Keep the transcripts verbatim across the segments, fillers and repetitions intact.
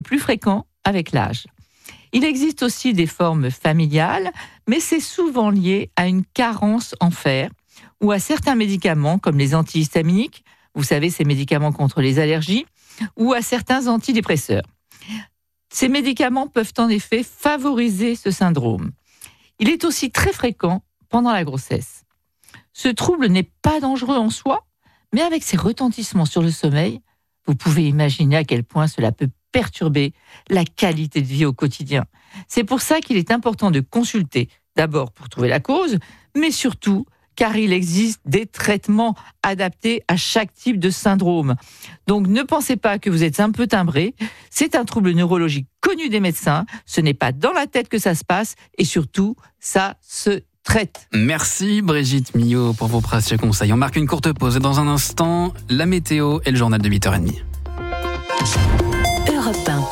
plus fréquent avec l'âge. Il existe aussi des formes familiales, mais c'est souvent lié à une carence en fer ou à certains médicaments comme les antihistaminiques, vous savez, ces médicaments contre les allergies, ou à certains antidépresseurs. Ces médicaments peuvent en effet favoriser ce syndrome. Il est aussi très fréquent pendant la grossesse. Ce trouble n'est pas dangereux en soi, mais avec ses retentissements sur le sommeil, vous pouvez imaginer à quel point cela peut perturber la qualité de vie au quotidien. C'est pour ça qu'il est important de consulter, d'abord pour trouver la cause, mais surtout car il existe des traitements adaptés à chaque type de syndrome. Donc ne pensez pas que vous êtes un peu timbré, c'est un trouble neurologique connu des médecins, ce n'est pas dans la tête que ça se passe, et surtout, ça se traite. Merci Brigitte Millot pour vos précieux conseils. On marque une courte pause et dans un instant, la météo et le journal de huit heures trente. Europe un.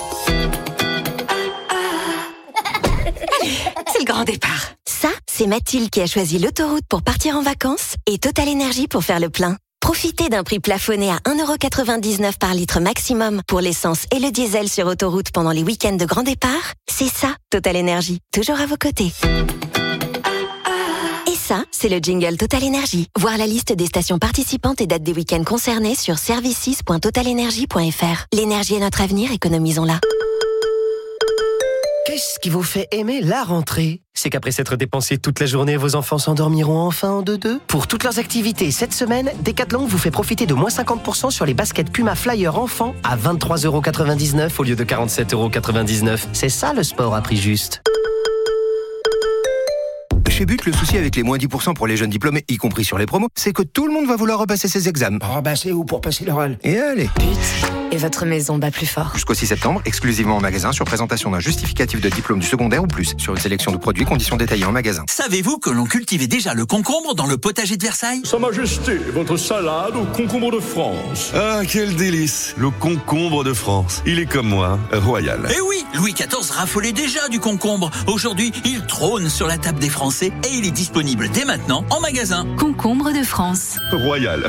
C'est le grand départ. Ça, c'est Mathilde qui a choisi l'autoroute pour partir en vacances et Total Énergie pour faire le plein. Profitez d'un prix plafonné à un euro quatre-vingt-dix-neuf par litre maximum pour l'essence et le diesel sur autoroute pendant les week-ends de grand départ. C'est ça, Total Énergie, toujours à vos côtés. Et ça, c'est le jingle Total Énergie. Voir la liste des stations participantes et dates des week-ends concernés sur services point total énergie point f r. L'énergie est notre avenir, économisons-la. Qu'est-ce qui vous fait aimer la rentrée ? C'est qu'après s'être dépensé toute la journée, vos enfants s'endormiront enfin en deux-deux. Pour toutes leurs activités, cette semaine, Decathlon vous fait profiter de moins cinquante pour cent sur les baskets Puma Flyer enfants à vingt-trois euros quatre-vingt-dix-neuf au lieu de quarante-sept euros quatre-vingt-dix-neuf. C'est ça le sport à prix juste. Chez But, le souci avec les moins dix pour cent pour les jeunes diplômés, y compris sur les promos, c'est que tout le monde va vouloir repasser ses examens. Oh bah c'est où pour passer l'oral ? Et allez. But et votre maison bat plus fort. Jusqu'au six septembre, exclusivement en magasin, sur présentation d'un justificatif de diplôme du secondaire ou plus. Sur une sélection de produits, conditions détaillées en magasin. Savez-vous que l'on cultivait déjà le concombre dans le potager de Versailles ? Sa Majesté, votre salade au concombre de France. Ah, quel délice! Le concombre de France. Il est comme moi, royal. Eh oui, Louis quatorze raffolait déjà du concombre. Aujourd'hui, il trône sur la table des Français et il est disponible dès maintenant en magasin. Concombre de France. Royal.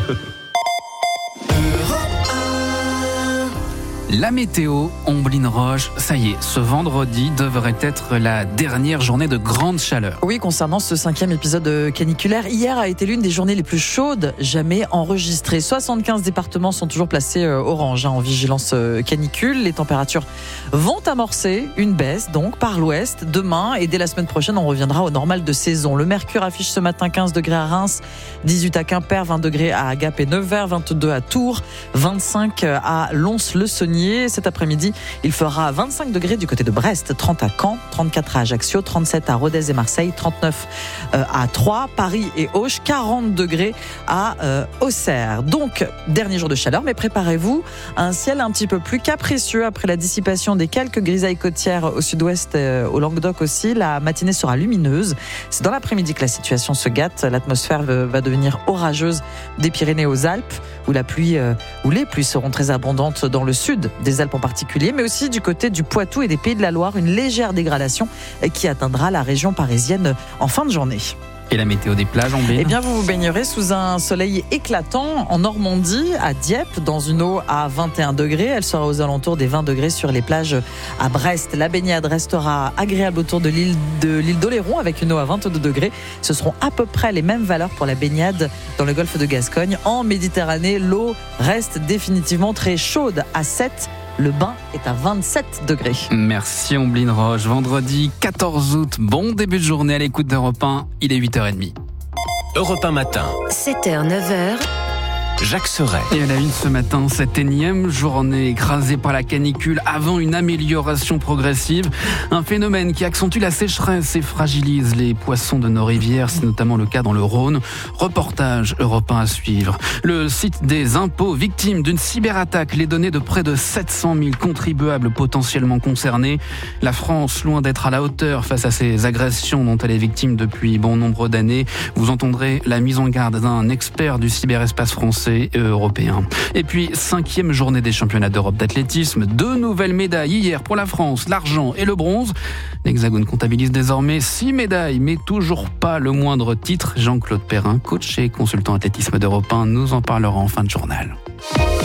La météo, Omblin Roche, ça y est, ce vendredi devrait être la dernière journée de grande chaleur. Oui, concernant ce cinquième épisode caniculaire, hier a été l'une des journées les plus chaudes jamais enregistrées. soixante-quinze départements sont toujours placés orange hein, en vigilance canicule. Les températures vont amorcer une baisse donc par l'ouest demain et dès la semaine prochaine on reviendra au normal de saison. Le mercure affiche ce matin quinze degrés à Reims, dix-huit à Quimper, vingt degrés à Gap et Nevers, vingt-deux à Tours, vingt-cinq à Lons-le-Saunier. Cet après-midi, il fera vingt-cinq degrés du côté de Brest, trente à Caen, trente-quatre à Ajaccio, trente-sept à Rodez et Marseille, trente-neuf à Troyes, Paris et Auch, quarante degrés à euh, Auxerre. Donc, dernier jour de chaleur, mais préparez-vous à un ciel un petit peu plus capricieux après la dissipation des quelques grisailles côtières au sud-ouest, euh, au Languedoc aussi. La matinée sera lumineuse. C'est dans l'après-midi que la situation se gâte. L'atmosphère va devenir orageuse des Pyrénées aux Alpes, où la pluie, euh, où les pluies seront très abondantes dans le sud des Alpes en particulier, mais aussi du côté du Poitou et des Pays de la Loire, une légère dégradation qui atteindra la région parisienne en fin de journée. Et la météo des plages, en Eh bien, vous vous baignerez sous un soleil éclatant en Normandie, à Dieppe, dans une eau à vingt et un degrés. Elle sera aux alentours des vingt degrés sur les plages à Brest. La baignade restera agréable autour de l'île de l'île d'Oléron avec une eau à vingt-deux degrés. Ce seront à peu près les mêmes valeurs pour la baignade dans le golfe de Gascogne. En Méditerranée, l'eau reste définitivement très chaude à sept. Le bain est à vingt-sept degrés. Merci Omblin Roche. Vendredi quatorze août, bon début de journée à l'écoute d'Europe un. Il est huit heures trente. Europe un matin. sept heures, neuf heures. Jacques Serret. Et à la une ce matin, cette énième journée écrasée par la canicule avant une amélioration progressive. Un phénomène qui accentue la sécheresse et fragilise les poissons de nos rivières. C'est notamment le cas dans le Rhône. Reportage Europe un à suivre. Le site des impôts, victime d'une cyberattaque, les données de près de sept cent mille contribuables potentiellement concernés. La France, loin d'être à la hauteur face à ces agressions dont elle est victime depuis bon nombre d'années. Vous entendrez la mise en garde d'un expert du cyberespace français et européen. Et puis, cinquième journée des championnats d'Europe d'athlétisme. Deux nouvelles médailles hier pour la France, l'argent et le bronze. L'Hexagone comptabilise désormais six médailles, mais toujours pas le moindre titre. Jean-Claude Perrin, coach et consultant athlétisme d'Europe un, nous en parlera en fin de journal.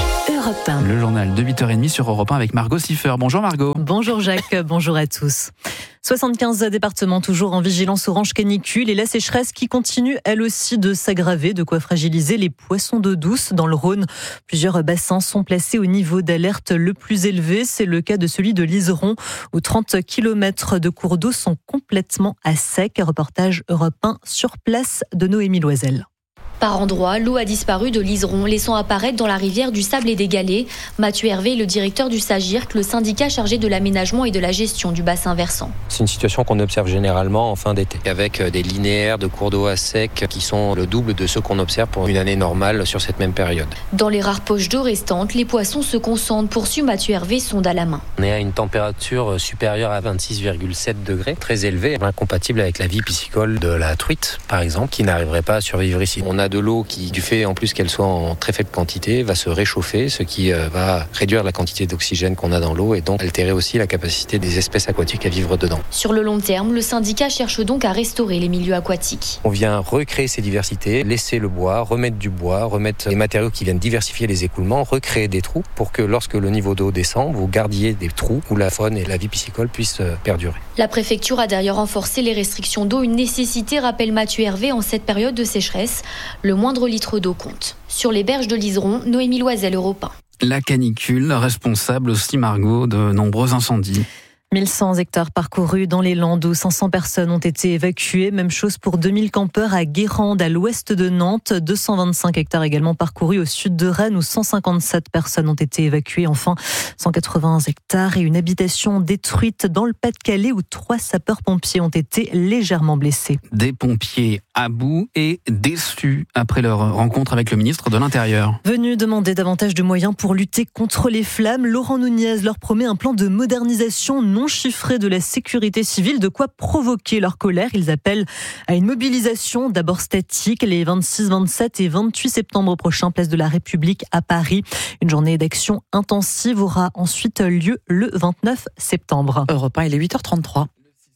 Europe un. Le journal de huit heures trente sur Europe un avec Margot Siffer. Bonjour Margot. Bonjour Jacques, bonjour à tous. soixante-quinze départements toujours en vigilance orange canicule et la sécheresse qui continue elle aussi de s'aggraver, de quoi fragiliser les poissons d'eau douce dans le Rhône. Plusieurs bassins sont placés au niveau d'alerte le plus élevé. C'est le cas de celui de l'Iseron où trente kilomètres de cours d'eau sont complètement à sec. Reportage Europe un sur place de Noémie Loisel. Par endroits, l'eau a disparu de l'Iseron, laissant apparaître dans la rivière du Sable et des Galets. Mathieu Hervé, le directeur du SAGIRC, le syndicat chargé de l'aménagement et de la gestion du bassin versant. C'est une situation qu'on observe généralement en fin d'été, avec des linéaires de cours d'eau à sec qui sont le double de ceux qu'on observe pour une année normale sur cette même période. Dans les rares poches d'eau restantes, les poissons se concentrent, poursuit Mathieu Hervé, sonde à la main. On est à une température supérieure à vingt-six virgule sept degrés, très élevée, incompatible avec la vie piscicole de la truite, par exemple, qui n'arriverait pas à survivre ici. On a de l'eau qui, du fait en plus qu'elle soit en très faible quantité, va se réchauffer, ce qui va réduire la quantité d'oxygène qu'on a dans l'eau et donc altérer aussi la capacité des espèces aquatiques à vivre dedans. Sur le long terme, le syndicat cherche donc à restaurer les milieux aquatiques. On vient recréer ces diversités, laisser le bois, remettre du bois, remettre les matériaux qui viennent diversifier les écoulements, recréer des trous pour que lorsque le niveau d'eau descend, vous gardiez des trous où la faune et la vie piscicole puissent perdurer. La préfecture a d'ailleurs renforcé les restrictions d'eau, une nécessité, rappelle Mathieu Hervé, en cette période de sécheresse. Le moindre litre d'eau compte. Sur les berges de l'Iseron, Noémie Loisel, Europe un. La canicule, responsable aussi, Margot, de nombreux incendies. mille cent hectares parcourus dans les Landes où cinq cents personnes ont été évacuées. Même chose pour deux mille campeurs à Guérande, à l'ouest de Nantes. deux cent vingt-cinq hectares également parcourus au sud de Rennes où cent cinquante-sept personnes ont été évacuées. Enfin, cent quatre-vingts hectares et une habitation détruite dans le Pas-de-Calais où trois sapeurs-pompiers ont été légèrement blessés. Des pompiers à bout et déçus après leur rencontre avec le ministre de l'Intérieur. Venus demander davantage de moyens pour lutter contre les flammes, Laurent Nunez leur promet un plan de modernisation non chiffré de la sécurité civile, de quoi provoquer leur colère. Ils appellent à une mobilisation d'abord statique les vingt-six, vingt-sept et vingt-huit septembre prochains, place de la République à Paris. Une journée d'action intensive aura ensuite lieu le vingt-neuf septembre. Europe un, il est huit heures trente-trois.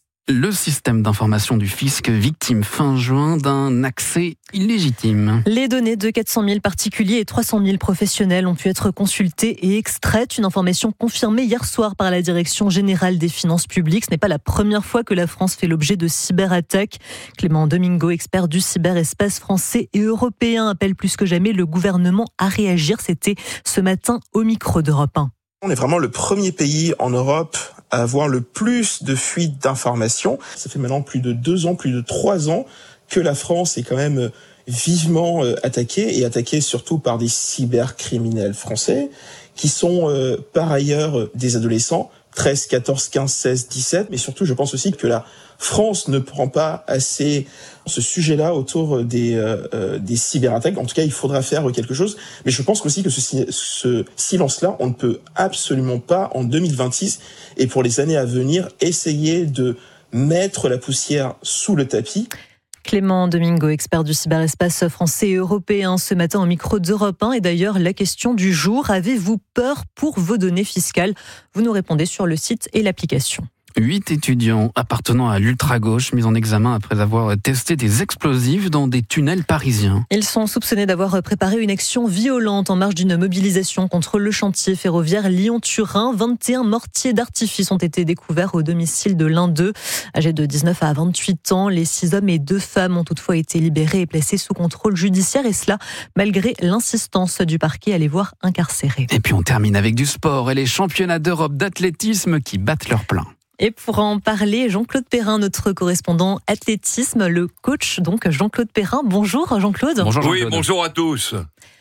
Le système d'information du fisc victime fin juin d'un accès illégitime. Les données de quatre cent mille particuliers et trois cent mille professionnels ont pu être consultées et extraites. Une information confirmée hier soir par la Direction générale des finances publiques. Ce n'est pas la première fois que la France fait l'objet de cyberattaques. Clément Domingo, expert du cyberespace français et européen, appelle plus que jamais le gouvernement à réagir. C'était ce matin au micro d'Europe un. On est vraiment le premier pays en Europe à avoir le plus de fuites d'informations. Ça fait maintenant plus de deux ans, plus de trois ans que la France est quand même vivement attaquée et attaquée surtout par des cybercriminels français qui sont euh, par ailleurs des adolescents, treize, quatorze, quinze, seize, dix-sept. Mais surtout, je pense aussi que la France ne prend pas assez ce sujet-là autour des, euh, des cyberattaques. En tout cas, il faudra faire quelque chose. Mais je pense aussi que ce, ce silence-là, on ne peut absolument pas, en deux mille vingt-six et pour les années à venir, essayer de mettre la poussière sous le tapis. Clément Domingo, expert du cyberespace français et européen, ce matin au micro d'Europe un. Et d'ailleurs, la question du jour, avez-vous peur pour vos données fiscales ? Vous nous répondez sur le site et l'application. Huit étudiants appartenant à l'ultra-gauche mis en examen après avoir testé des explosifs dans des tunnels parisiens. Ils sont soupçonnés d'avoir préparé une action violente en marge d'une mobilisation contre le chantier ferroviaire Lyon-Turin. vingt et un mortiers d'artifice ont été découverts au domicile de l'un d'eux. Âgés de dix-neuf à vingt-huit ans, les six hommes et deux femmes ont toutefois été libérés et placés sous contrôle judiciaire, et cela malgré l'insistance du parquet à les voir incarcérés. Et puis on termine avec du sport et les championnats d'Europe d'athlétisme qui battent leur plein. Et pour en parler, Jean-Claude Perrin, notre correspondant athlétisme, le coach, donc Jean-Claude Perrin. Bonjour Jean-Claude. Bonjour Jean-Claude. Oui, bonjour à tous.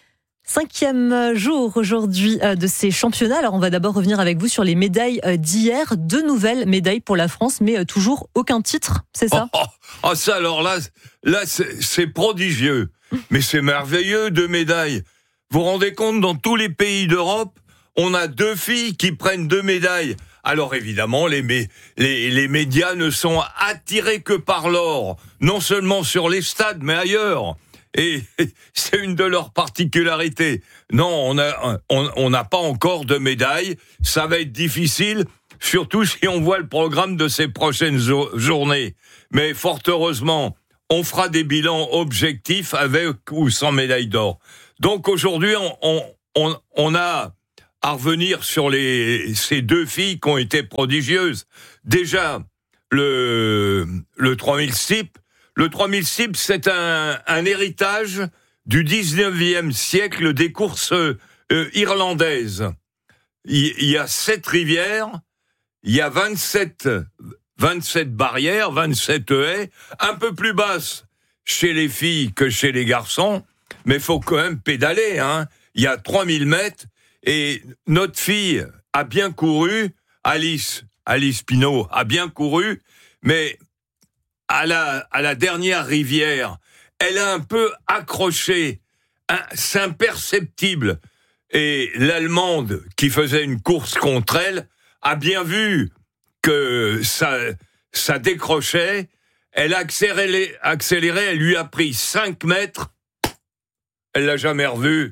Cinquième jour aujourd'hui de ces championnats. Alors on va d'abord revenir avec vous sur les médailles d'hier. Deux nouvelles médailles pour la France, mais toujours aucun titre, c'est ça ? Oh, oh, oh ça alors là, là c'est, c'est prodigieux. Mais c'est merveilleux, deux médailles. Vous vous rendez compte, dans tous les pays d'Europe, on a deux filles qui prennent deux médailles. Alors évidemment, les, mé- les, les médias ne sont attirés que par l'or, non seulement sur les stades, mais ailleurs. Et c'est une de leurs particularités. Non, on a, on, on n'a pas encore de médaille. Ça va être difficile, surtout si on voit le programme de ces prochaines jo- journées. Mais fort heureusement, on fera des bilans objectifs avec ou sans médaille d'or. Donc aujourd'hui, on, on, on, on a à revenir sur les, ces deux filles qui ont été prodigieuses. Déjà, le, le trois mille steeple. Le trois mille steeple, c'est un, un héritage du dix-neuvième siècle des courses euh, irlandaises. Il, il y a sept rivières, il y a vingt-sept, vingt-sept barrières, vingt-sept haies, un peu plus basses chez les filles que chez les garçons, mais il faut quand même pédaler, hein. Il y a trois mille mètres, et notre fille a bien couru, Alice, Alice Pinault a bien couru, mais à la, à la dernière rivière, elle a un peu accroché, hein, c'est imperceptible. Et l'Allemande, qui faisait une course contre elle, a bien vu que ça, ça décrochait. Elle a accéléré, accéléré, elle lui a pris cinq mètres. Elle l'a jamais revue.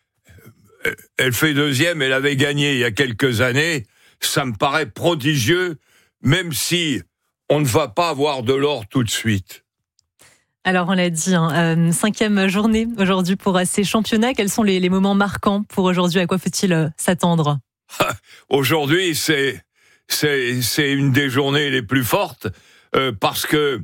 Elle fait deuxième, elle avait gagné il y a quelques années. Ça me paraît prodigieux, même si on ne va pas avoir de l'or tout de suite. Alors, on l'a dit, hein, euh, cinquième journée aujourd'hui pour euh, ces championnats. Quels sont les, les moments marquants pour aujourd'hui? À quoi faut-il euh, s'attendre? Aujourd'hui, c'est, c'est, c'est une des journées les plus fortes euh, parce que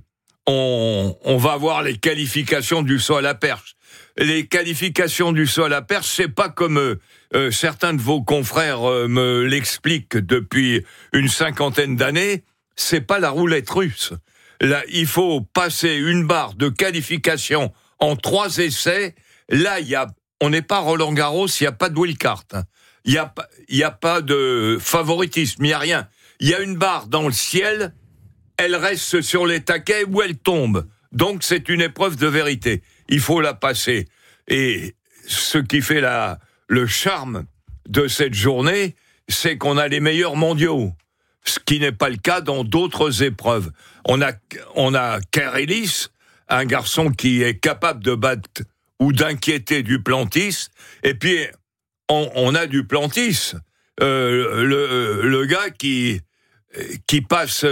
on, on va avoir les qualifications du saut à la perche. Les qualifications du saut à la perche, c'est pas comme euh, euh, certains de vos confrères euh, me l'expliquent depuis une cinquantaine d'années. C'est pas la roulette russe. Là, il faut passer une barre de qualification en trois essais. Là, il y a, on n'est pas Roland Garros, il n'y a pas de wildcard. Il n'y a pas, il y a pas de favoritisme, il n'y a rien. Il y a une barre dans le ciel, elle reste sur les taquets ou elle tombe. Donc, c'est une épreuve de vérité. Il faut la passer. Et ce qui fait la, le charme de cette journée, c'est qu'on a les meilleurs mondiaux. Ce qui n'est pas le cas dans d'autres épreuves. On a, on a Kerr Ellis, un garçon qui est capable de battre ou d'inquiéter Duplantis, et puis on, on a Duplantis, euh, le, le gars qui, qui passe,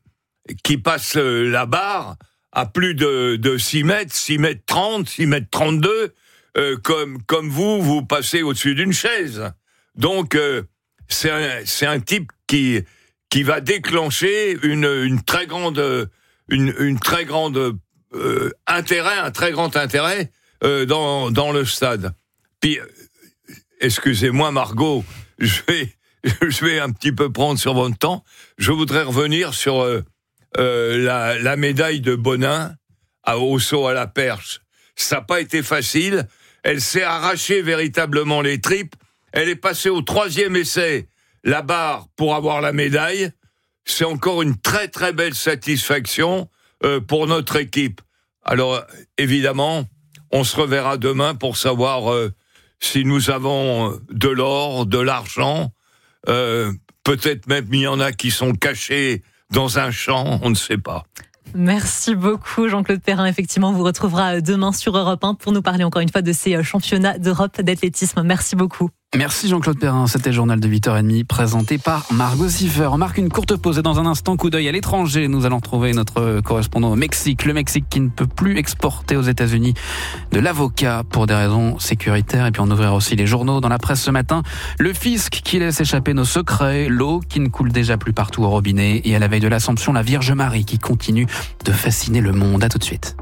qui passe la barre à plus de, de six mètres, six mètres trente, six mètres trente-deux, euh, comme, comme vous, vous passez au-dessus d'une chaise. Donc, euh, c'est un, c'est un type qui, qui va déclencher une, une très grande, une, une très grande euh, intérêt, un très grand intérêt euh, dans, dans le stade. Puis, excusez-moi Margot, je vais, je vais un petit peu prendre sur votre temps. Je voudrais revenir sur euh, euh, la, la médaille de Bonin à, au saut à la perche. Ça n'a pas été facile. Elle s'est arrachée véritablement les tripes. Elle est passée au troisième essai. La barre pour avoir la médaille, c'est encore une très très belle satisfaction euh, pour notre équipe. Alors évidemment, on se reverra demain pour savoir euh, si nous avons de l'or, de l'argent, euh, peut-être même il y en a qui sont cachés dans un champ, on ne sait pas. Merci beaucoup Jean-Claude Perrin. Effectivement, on vous retrouvera demain sur Europe un pour nous parler encore une fois de ces championnats d'Europe d'athlétisme. Merci beaucoup. Merci Jean-Claude Perrin. C'était le journal de huit heures trente présenté par Margot Siffer. On marque une courte pause et dans un instant, coup d'œil à l'étranger. Nous allons trouver notre correspondant au Mexique. Le Mexique qui ne peut plus exporter aux États-Unis de l'avocat pour des raisons sécuritaires. Et puis on ouvrira aussi les journaux dans la presse ce matin. Le fisc qui laisse échapper nos secrets. L'eau qui ne coule déjà plus partout au robinet. Et à la veille de l'Assomption, la Vierge Marie qui continue de fasciner le monde. À tout de suite.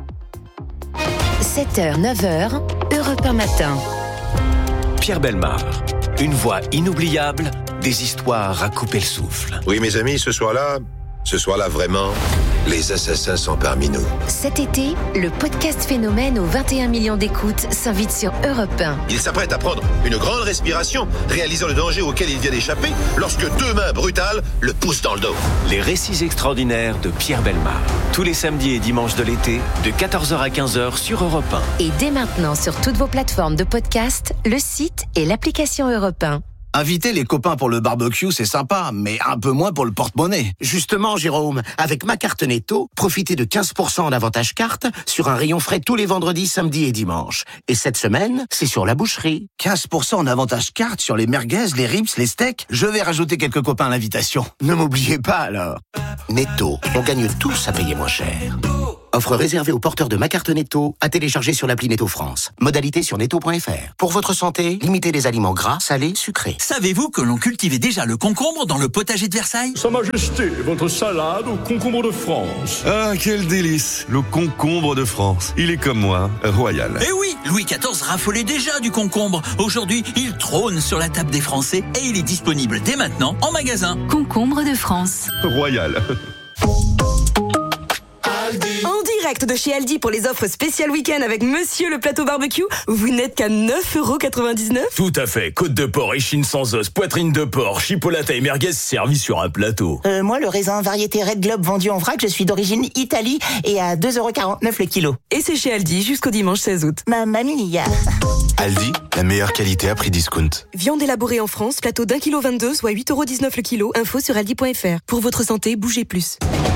sept heures, neuf heures, Europe un matin. Pierre Bellemare, une voix inoubliable, des histoires à couper le souffle. Oui, mes amis, ce soir-là, ce soir-là, vraiment, les assassins sont parmi nous. Cet été, le podcast Phénomène aux vingt et un millions d'écoutes s'invite sur Europe un. Il s'apprête à prendre une grande respiration, réalisant le danger auquel il vient d'échapper, lorsque deux mains brutales le poussent dans le dos. Les récits extraordinaires de Pierre Bellemare. Tous les samedis et dimanches de l'été, de quatorze heures à quinze heures sur Europe un. Et dès maintenant sur toutes vos plateformes de podcast, le site et l'application Europe un. Inviter les copains pour le barbecue, c'est sympa, mais un peu moins pour le porte-monnaie. Justement, Jérôme, avec ma carte Netto, profitez de quinze pour cent en avantage carte sur un rayon frais tous les vendredis, samedis et dimanches. Et cette semaine, c'est sur la boucherie. quinze pour cent en avantage carte sur les merguez, les ribs, les steaks. Je vais rajouter quelques copains à l'invitation. Ne m'oubliez pas alors. Netto, on gagne tous à payer moins cher. Offre réservée aux porteurs de ma carte Netto, à télécharger sur l'appli Netto France. Modalité sur netto point f r. Pour votre santé, limitez les aliments gras, salés, sucrés. Savez-vous que l'on cultivait déjà le concombre dans le potager de Versailles ? Sa Majesté, votre salade au concombre de France. Ah, quel délice! Le concombre de France. Il est comme moi, royal. Eh oui, Louis quatorze raffolait déjà du concombre. Aujourd'hui, il trône sur la table des Français et il est disponible dès maintenant en magasin. Concombre de France. Royal. En direct de chez Aldi pour les offres spéciales week-end avec Monsieur le plateau barbecue, vous n'êtes qu'à neuf euros quatre-vingt-dix-neuf. Tout à fait, côte de porc, échine sans os, poitrine de porc, chipolata et merguez servis sur un plateau. Euh, moi, le raisin variété Red Globe vendu en vrac, je suis d'origine Italie et à deux euros quarante-neuf le kilo. Et c'est chez Aldi jusqu'au dimanche seize août. Mamma mia. Aldi, la meilleure qualité à prix discount. Viande élaborée en France, plateau d'un kilo vingt-deux, soit huit euros dix-neuf le kilo. Info sur aldi point f r. Pour votre santé, bougez plus.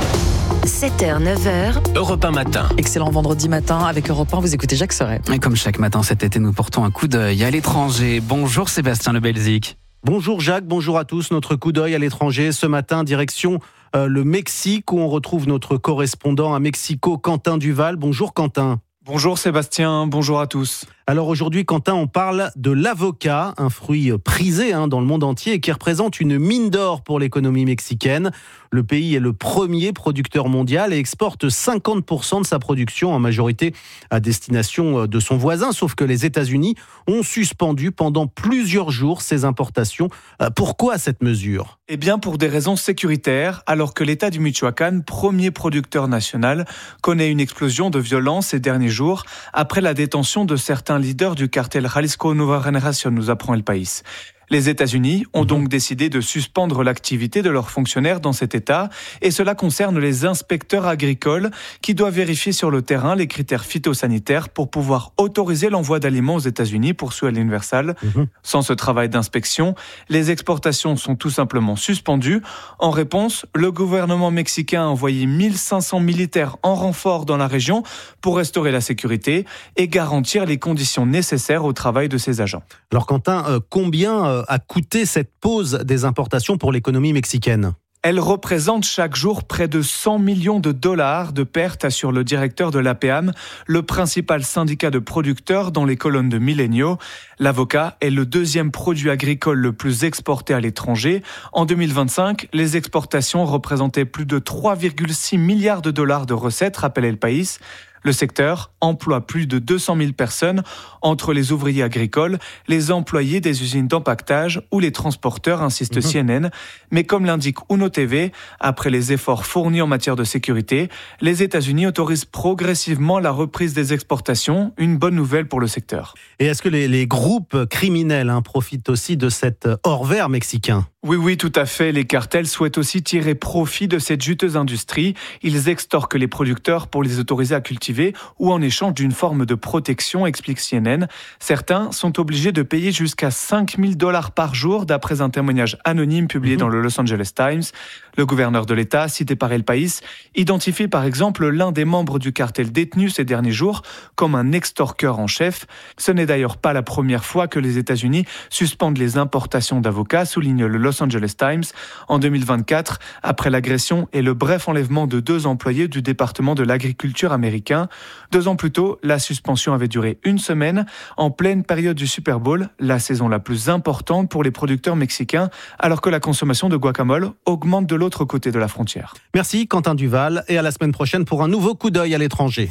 sept heures, neuf heures. Europe un matin. Excellent vendredi matin avec Europe un, vous écoutez Jacques Serret. Et comme chaque matin cet été, nous portons un coup d'œil à l'étranger. Bonjour Sébastien Le Belzic. Bonjour Jacques, bonjour à tous. Notre coup d'œil à l'étranger ce matin, direction euh, le Mexique où on retrouve notre correspondant à Mexico, Quentin Duval. Bonjour Quentin. Bonjour Sébastien, bonjour à tous. Alors aujourd'hui, Quentin, on parle de l'avocat, un fruit prisé hein, dans le monde entier et qui représente une mine d'or pour l'économie mexicaine. Le pays est le premier producteur mondial et exporte cinquante pour cent de sa production, en majorité à destination de son voisin. Sauf que les États-Unis ont suspendu pendant plusieurs jours ces importations. Pourquoi cette mesure ? Eh bien pour des raisons sécuritaires, alors que l'État du Michoacán, premier producteur national, connaît une explosion de violence ces derniers jours après la détention de certains leader du cartel Jalisco Nueva Generación, nous apprend El País. Les États-Unis ont donc décidé de suspendre l'activité de leurs fonctionnaires dans cet État et cela concerne les inspecteurs agricoles qui doivent vérifier sur le terrain les critères phytosanitaires pour pouvoir autoriser l'envoi d'aliments aux États-Unis, poursuit l'Universal. Mmh. Sans ce travail d'inspection, les exportations sont tout simplement suspendues. En réponse, le gouvernement mexicain a envoyé mille cinq cents militaires en renfort dans la région pour restaurer la sécurité et garantir les conditions nécessaires au travail de ses agents. Alors Quentin, euh, combien euh, a coûté cette pause des importations pour l'économie mexicaine ? Elle représente chaque jour près de cent millions de dollars de pertes, assure le directeur de l'A P A M, le principal syndicat de producteurs dans les colonnes de Milenio. L'avocat est le deuxième produit agricole le plus exporté à l'étranger. En deux mille vingt-cinq, les exportations représentaient plus de trois virgule six milliards de dollars de recettes, rappelle El País. Le secteur emploie plus de deux cent mille personnes entre les ouvriers agricoles, les employés des usines d'empaquetage ou les transporteurs, insiste mmh. C N N. Mais comme l'indique Uno T V, après les efforts fournis en matière de sécurité, les États-Unis autorisent progressivement la reprise des exportations, une bonne nouvelle pour le secteur. Et est-ce que les, les groupes criminels hein, profitent aussi de cet or vert mexicain ? Oui, oui, tout à fait. Les cartels souhaitent aussi tirer profit de cette juteuse industrie. Ils extorquent les producteurs pour les autoriser à cultiver ou en échange d'une forme de protection, explique C N N. Certains sont obligés de payer jusqu'à cinq mille dollars par jour, d'après un témoignage anonyme publié mmh. dans le Los Angeles Times. Le gouverneur de l'État, cité par El País, identifie par exemple l'un des membres du cartel détenu ces derniers jours comme un extorqueur en chef. Ce n'est d'ailleurs pas la première fois que les États-Unis suspendent les importations d'avocats, souligne le Los Angeles Times. En deux mille vingt-quatre, après l'agression et le bref enlèvement de deux employés du département de l'agriculture américain. Deux ans plus tôt, la suspension avait duré une semaine, en pleine période du Super Bowl, la saison la plus importante pour les producteurs mexicains, alors que la consommation de guacamole augmente de l'autre côté de la frontière. Merci Quentin Duval et à la semaine prochaine pour un nouveau coup d'œil à l'étranger.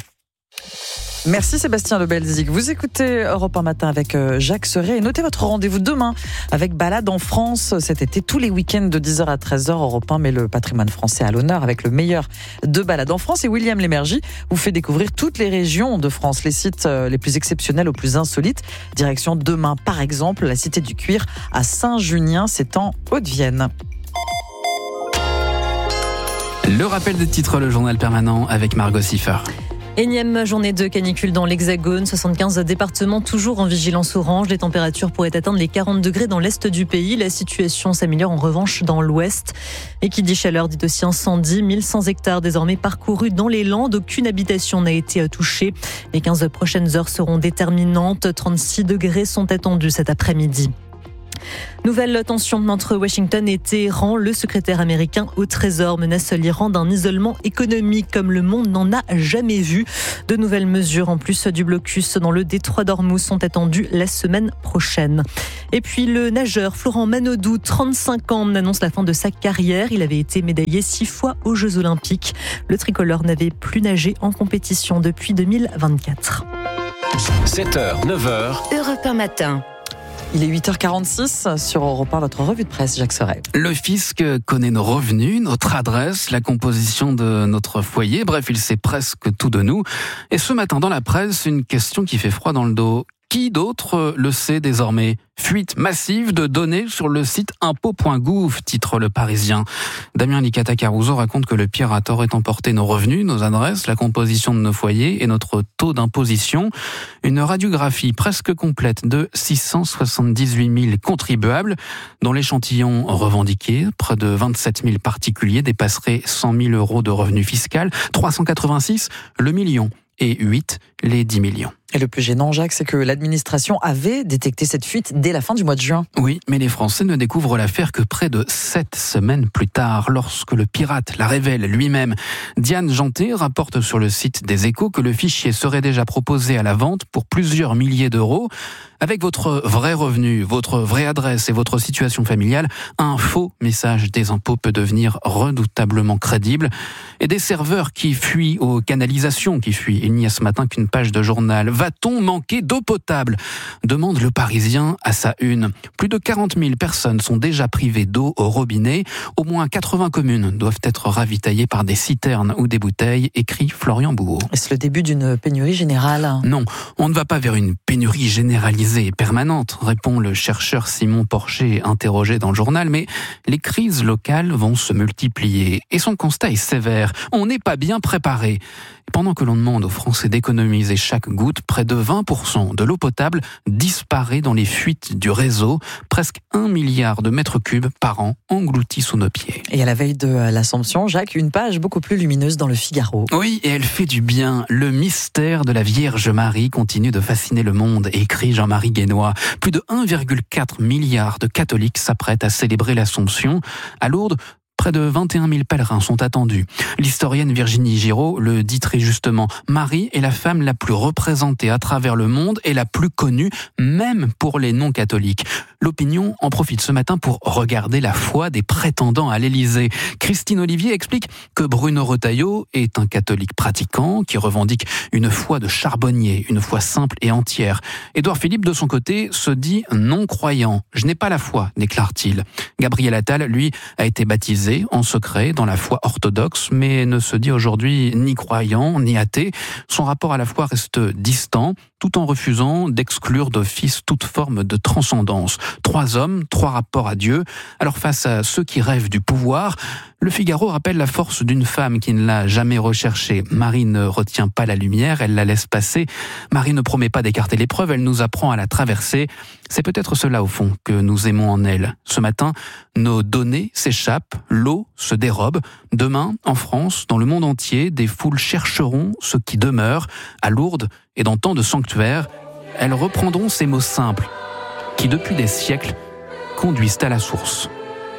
Merci Sébastien Le Belzic. Vous écoutez Europe un matin avec Jacques Serret et notez votre rendez-vous demain avec Balade en France. Cet été, tous les week-ends de dix heures à treize heures, Europe un met le patrimoine français à l'honneur avec le meilleur de Balade en France. Et William Lémergie vous fait découvrir toutes les régions de France, les sites les plus exceptionnels aux plus insolites. Direction demain, par exemple, la Cité du Cuir à Saint-Junien, c'est en Haute-Vienne. Le rappel des titres, le journal permanent avec Margot Siffer. Énième journée de canicule dans l'Hexagone, soixante-quinze départements toujours en vigilance orange. Les températures pourraient atteindre les quarante degrés dans l'est du pays. La situation s'améliore en revanche dans l'ouest. Et qui dit chaleur dit aussi incendie. mille cent hectares désormais parcourus dans les Landes. Aucune habitation n'a été touchée. Les quinze prochaines heures seront déterminantes. trente-six degrés sont attendus cet après-midi. Nouvelle tension entre Washington et Téhéran. Le secrétaire américain au Trésor menace l'Iran d'un isolement économique comme le monde n'en a jamais vu. De nouvelles mesures en plus du blocus dans le détroit d'Ormuz sont attendues la semaine prochaine. Et puis le nageur Florent Manodou, trente-cinq ans, annonce la fin de sa carrière. Il avait été médaillé six fois aux Jeux Olympiques. Le tricolore n'avait plus nagé en compétition depuis deux mille vingt-quatre. sept heures, neuf heures. Europe un matin. Il est huit heures quarante-six sur Europe un, votre revue de presse, Jacques Serret. Le fisc connaît nos revenus, notre adresse, la composition de notre foyer. Bref, il sait presque tout de nous. Et ce matin dans la presse, une question qui fait froid dans le dos. Qui d'autre le sait désormais ? Fuite massive de données sur le site impôts point gouv, titre Le Parisien. Damien Licata-Caruso raconte que le pirate aurait emporté nos revenus, nos adresses, la composition de nos foyers et notre taux d'imposition. Une radiographie presque complète de six cent soixante-dix-huit mille contribuables, dont l'échantillon revendiqué, près de vingt-sept mille particuliers, dépasserait cent mille euros de revenus fiscaux, trois cent quatre-vingt-six le million et huit les dix millions. Et le plus gênant, Jacques, c'est que l'administration avait détecté cette fuite dès la fin du mois de juin. Oui, mais les Français ne découvrent l'affaire que près de sept semaines plus tard, lorsque le pirate la révèle lui-même. Diane Janté rapporte sur le site des Échos que le fichier serait déjà proposé à la vente pour plusieurs milliers d'euros. Avec votre vrai revenu, votre vraie adresse et votre situation familiale, un faux message des impôts peut devenir redoutablement crédible. Et des serveurs qui fuient aux canalisations qui fuient. Il n'y a ce matin qu'une page de journal. Va-t-on manquer d'eau potable ? Demande Le Parisien à sa une. Plus de quarante mille personnes sont déjà privées d'eau au robinet. Au moins quatre-vingts communes doivent être ravitaillées par des citernes ou des bouteilles, écrit Florian Bouot. Est-ce le début d'une pénurie générale ? Non, on ne va pas vers une pénurie généralisée et permanente, répond le chercheur Simon Porcher, interrogé dans le journal, mais les crises locales vont se multiplier. Et son constat est sévère. On n'est pas bien préparé. Pendant que l'on demande aux Français d'économiser chaque goutte, près de vingt pour cent de l'eau potable disparaît dans les fuites du réseau. Presque un milliard de mètres cubes par an engloutis sous nos pieds. Et à la veille de l'Assomption, Jacques, une page beaucoup plus lumineuse dans le Figaro. Oui, et elle fait du bien. Le mystère de la Vierge Marie continue de fasciner le monde, écrit Jean-Marie Guénois. Plus de un virgule quatre milliard de catholiques s'apprêtent à célébrer l'Assomption. À Lourdes, près de vingt et un mille pèlerins sont attendus. L'historienne Virginie Giraud le dit très justement. Marie est la femme la plus représentée à travers le monde et la plus connue, même pour les non-catholiques. L'opinion en profite ce matin pour regarder la foi des prétendants à l'Élysée. Christine Olivier explique que Bruno Retailleau est un catholique pratiquant qui revendique une foi de charbonnier, une foi simple et entière. Édouard Philippe, de son côté, se dit non-croyant. « Je n'ai pas la foi », déclare-t-il. Gabriel Attal, lui, a été baptisé en secret dans la foi orthodoxe, mais ne se dit aujourd'hui ni croyant, ni athée. Son rapport à la foi reste distant, tout en refusant d'exclure d'office toute forme de transcendance. Trois hommes, trois rapports à Dieu. Alors face à ceux qui rêvent du pouvoir, Le Figaro rappelle la force d'une femme qui ne l'a jamais recherchée. Marie ne retient pas la lumière, elle la laisse passer. Marie ne promet pas d'écarter l'épreuve, elle nous apprend à la traverser. C'est peut-être cela au fond que nous aimons en elle. Ce matin, nos données s'échappent, l'eau se dérobe. Demain, en France, dans le monde entier, des foules chercheront ce qui demeure. À Lourdes et dans tant de sanctuaires, elles reprendront ces mots simples qui, depuis des siècles, conduisent à la source.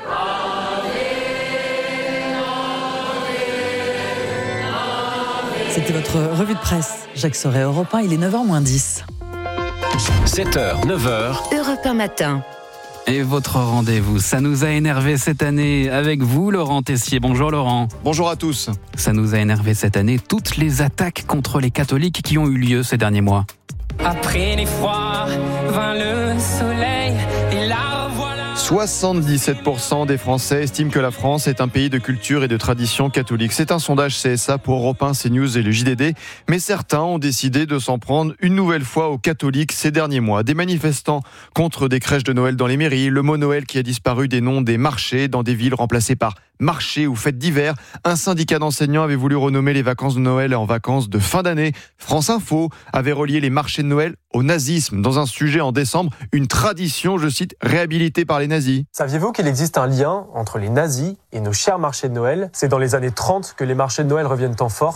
C'était votre revue de presse. Jacques Serret, Europe un, il est neuf heures moins dix. sept heures, neuf heures. Europe un matin. Et votre rendez-vous, ça nous a énervé cette année avec vous, Laurent Tessier. Bonjour Laurent. Bonjour à tous. Ça nous a énervé cette année toutes les attaques contre les catholiques qui ont eu lieu ces derniers mois. Après les froids, vint le soleil et la revoilà. soixante-dix-sept pour cent des Français estiment que la France est un pays de culture et de tradition catholique. C'est un sondage C S A pour Europe un, CNews et le J D D. Mais certains ont décidé de s'en prendre une nouvelle fois aux catholiques ces derniers mois. Des manifestants contre des crèches de Noël dans les mairies, le mot Noël qui a disparu des noms des marchés dans des villes remplacées par marchés ou fêtes d'hiver. Un syndicat d'enseignants avait voulu renommer les vacances de Noël en vacances de fin d'année. France Info avait relié les marchés de Noël au nazisme dans un sujet en décembre, une tradition, je cite, réhabilitée par les nazis. Saviez-vous qu'il existe un lien entre les nazis et nos chers marchés de Noël ? C'est dans les années trente que les marchés de Noël reviennent en force,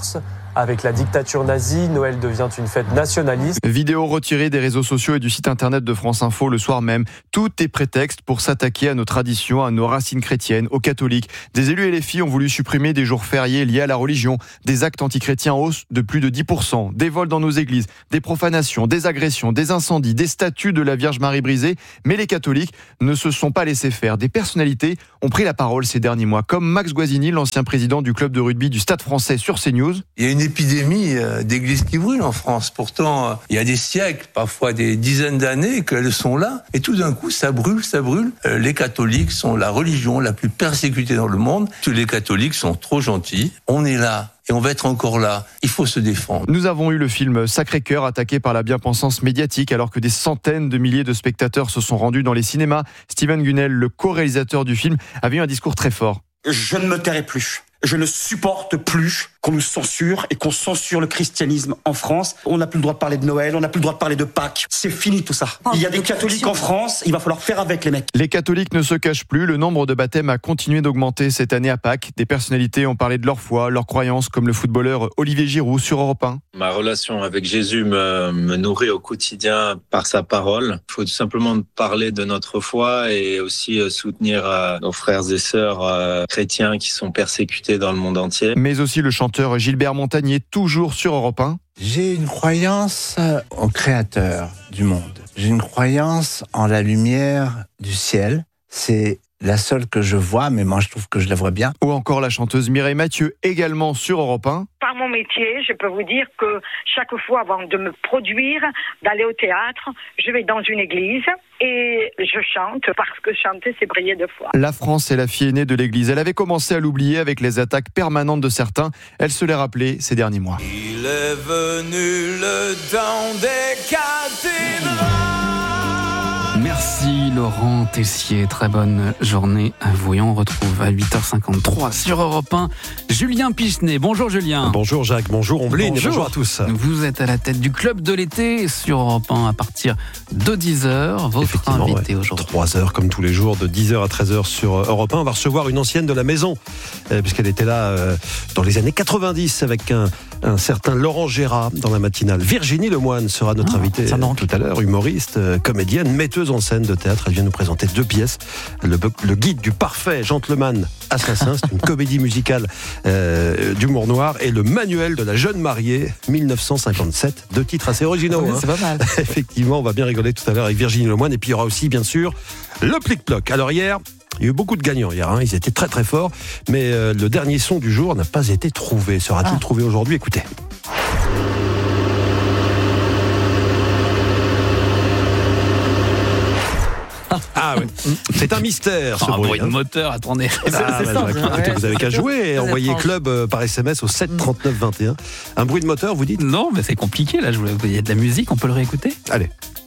avec la dictature nazie, Noël devient une fête nationaliste. Vidéo retirée des réseaux sociaux et du site internet de France Info le soir même. Tout est prétexte pour s'attaquer à nos traditions, à nos racines chrétiennes, aux catholiques. Des élus L F I ont voulu supprimer des jours fériés liés à la religion, des actes antichrétiens en hausse de plus de dix pour cent, des vols dans nos églises, des profanations, des agressions, des incendies, des statues de la Vierge Marie brisées. Mais les catholiques ne se sont pas laissés faire. Des personnalités ont pris la parole ces derniers mois, comme Max Guazzini, l'ancien président du club de rugby du Stade Français sur CNews. Il y a une épidémie d'églises qui brûlent en France. Pourtant, il y a des siècles, parfois des dizaines d'années qu'elles sont là. Et tout d'un coup, ça brûle, ça brûle. Les catholiques sont la religion la plus persécutée dans le monde. Tous les catholiques sont trop gentils. On est là. Et on va être encore là. Il faut se défendre. Nous avons eu le film Sacré-Cœur attaqué par la bien-pensance médiatique alors que des centaines de milliers de spectateurs se sont rendus dans les cinémas. Steven Gunnell, le co-réalisateur du film, avait eu un discours très fort. Je ne me tairai plus. Je ne supporte plus qu'on nous censure et qu'on censure le christianisme en France. On n'a plus le droit de parler de Noël, on n'a plus le droit de parler de Pâques. C'est fini tout ça. Il y a des catholiques en France, il va falloir faire avec les mecs. Les catholiques ne se cachent plus. Le nombre de baptêmes a continué d'augmenter cette année à Pâques. Des personnalités ont parlé de leur foi, leurs croyances, comme le footballeur Olivier Giroud sur Europe un. Ma relation avec Jésus me, me nourrit au quotidien par sa parole. Il faut tout simplement parler de notre foi et aussi soutenir nos frères et sœurs chrétiens qui sont persécutés dans le monde entier. Mais aussi le chanteur Gilbert Montagnier, toujours sur Europe un. J'ai une croyance au Créateur du monde. J'ai une croyance en la lumière du ciel. C'est la seule que je vois, mais moi je trouve que je la vois bien. Ou encore la chanteuse Mireille Mathieu, également sur Europe un. Par mon métier, je peux vous dire que chaque fois avant de me produire, d'aller au théâtre, je vais dans une église et je chante parce que chanter, c'est briller de foi. La France est la fille aînée de l'église. Elle avait commencé à l'oublier avec les attaques permanentes de certains. Elle se l'est rappelé ces derniers mois. Il est venu le temps des cathédrales. Merci Laurent Tessier, très bonne journée à vous et on retrouve à huit heures cinquante-trois sur Europe un Julien Pichenet. Bonjour Julien. Bonjour Jacques, bonjour Ombline, bonjour. bonjour à tous. Vous êtes à la tête du club de l'été sur Europe un à partir de dix heures. Votre invité ouais. aujourd'hui. trois heures comme tous les jours, de dix heures à treize heures sur Europe un. On va recevoir une ancienne de la maison, euh, puisqu'elle était là euh, dans les années quatre-vingt-dix avec un, un certain Laurent Gérard dans la matinale. Virginie Lemoine sera notre ah, invitée euh, tout à l'heure, humoriste, euh, comédienne, metteuse en scène de théâtre. Elle vient nous présenter deux pièces. Le, le guide du parfait gentleman assassin, c'est une comédie musicale euh, d'humour noir, et le manuel de la jeune mariée dix-neuf cent cinquante-sept. Deux titres assez originaux. Oui, hein. C'est pas mal. Effectivement, on va bien rigoler tout à l'heure avec Virginie Lemoine. Et puis il y aura aussi, bien sûr, le plic-ploc. Alors hier, il y a eu beaucoup de gagnants hier, hein. Ils étaient très très forts, mais euh, le dernier son du jour n'a pas été trouvé. Sera-t-il ah. trouvé aujourd'hui? Écoutez. Ah oui, c'est un mystère ce oh, bruit. Un bruit de moteur, attendez. Ah, c'est, c'est ça, écoutez, vous avez qu'à jouer et envoyer club par S M S au sept trente-neuf vingt et un. Un bruit de moteur, vous dites? Non, mais c'est compliqué là. Il y a de la musique, on peut le réécouter. Allez.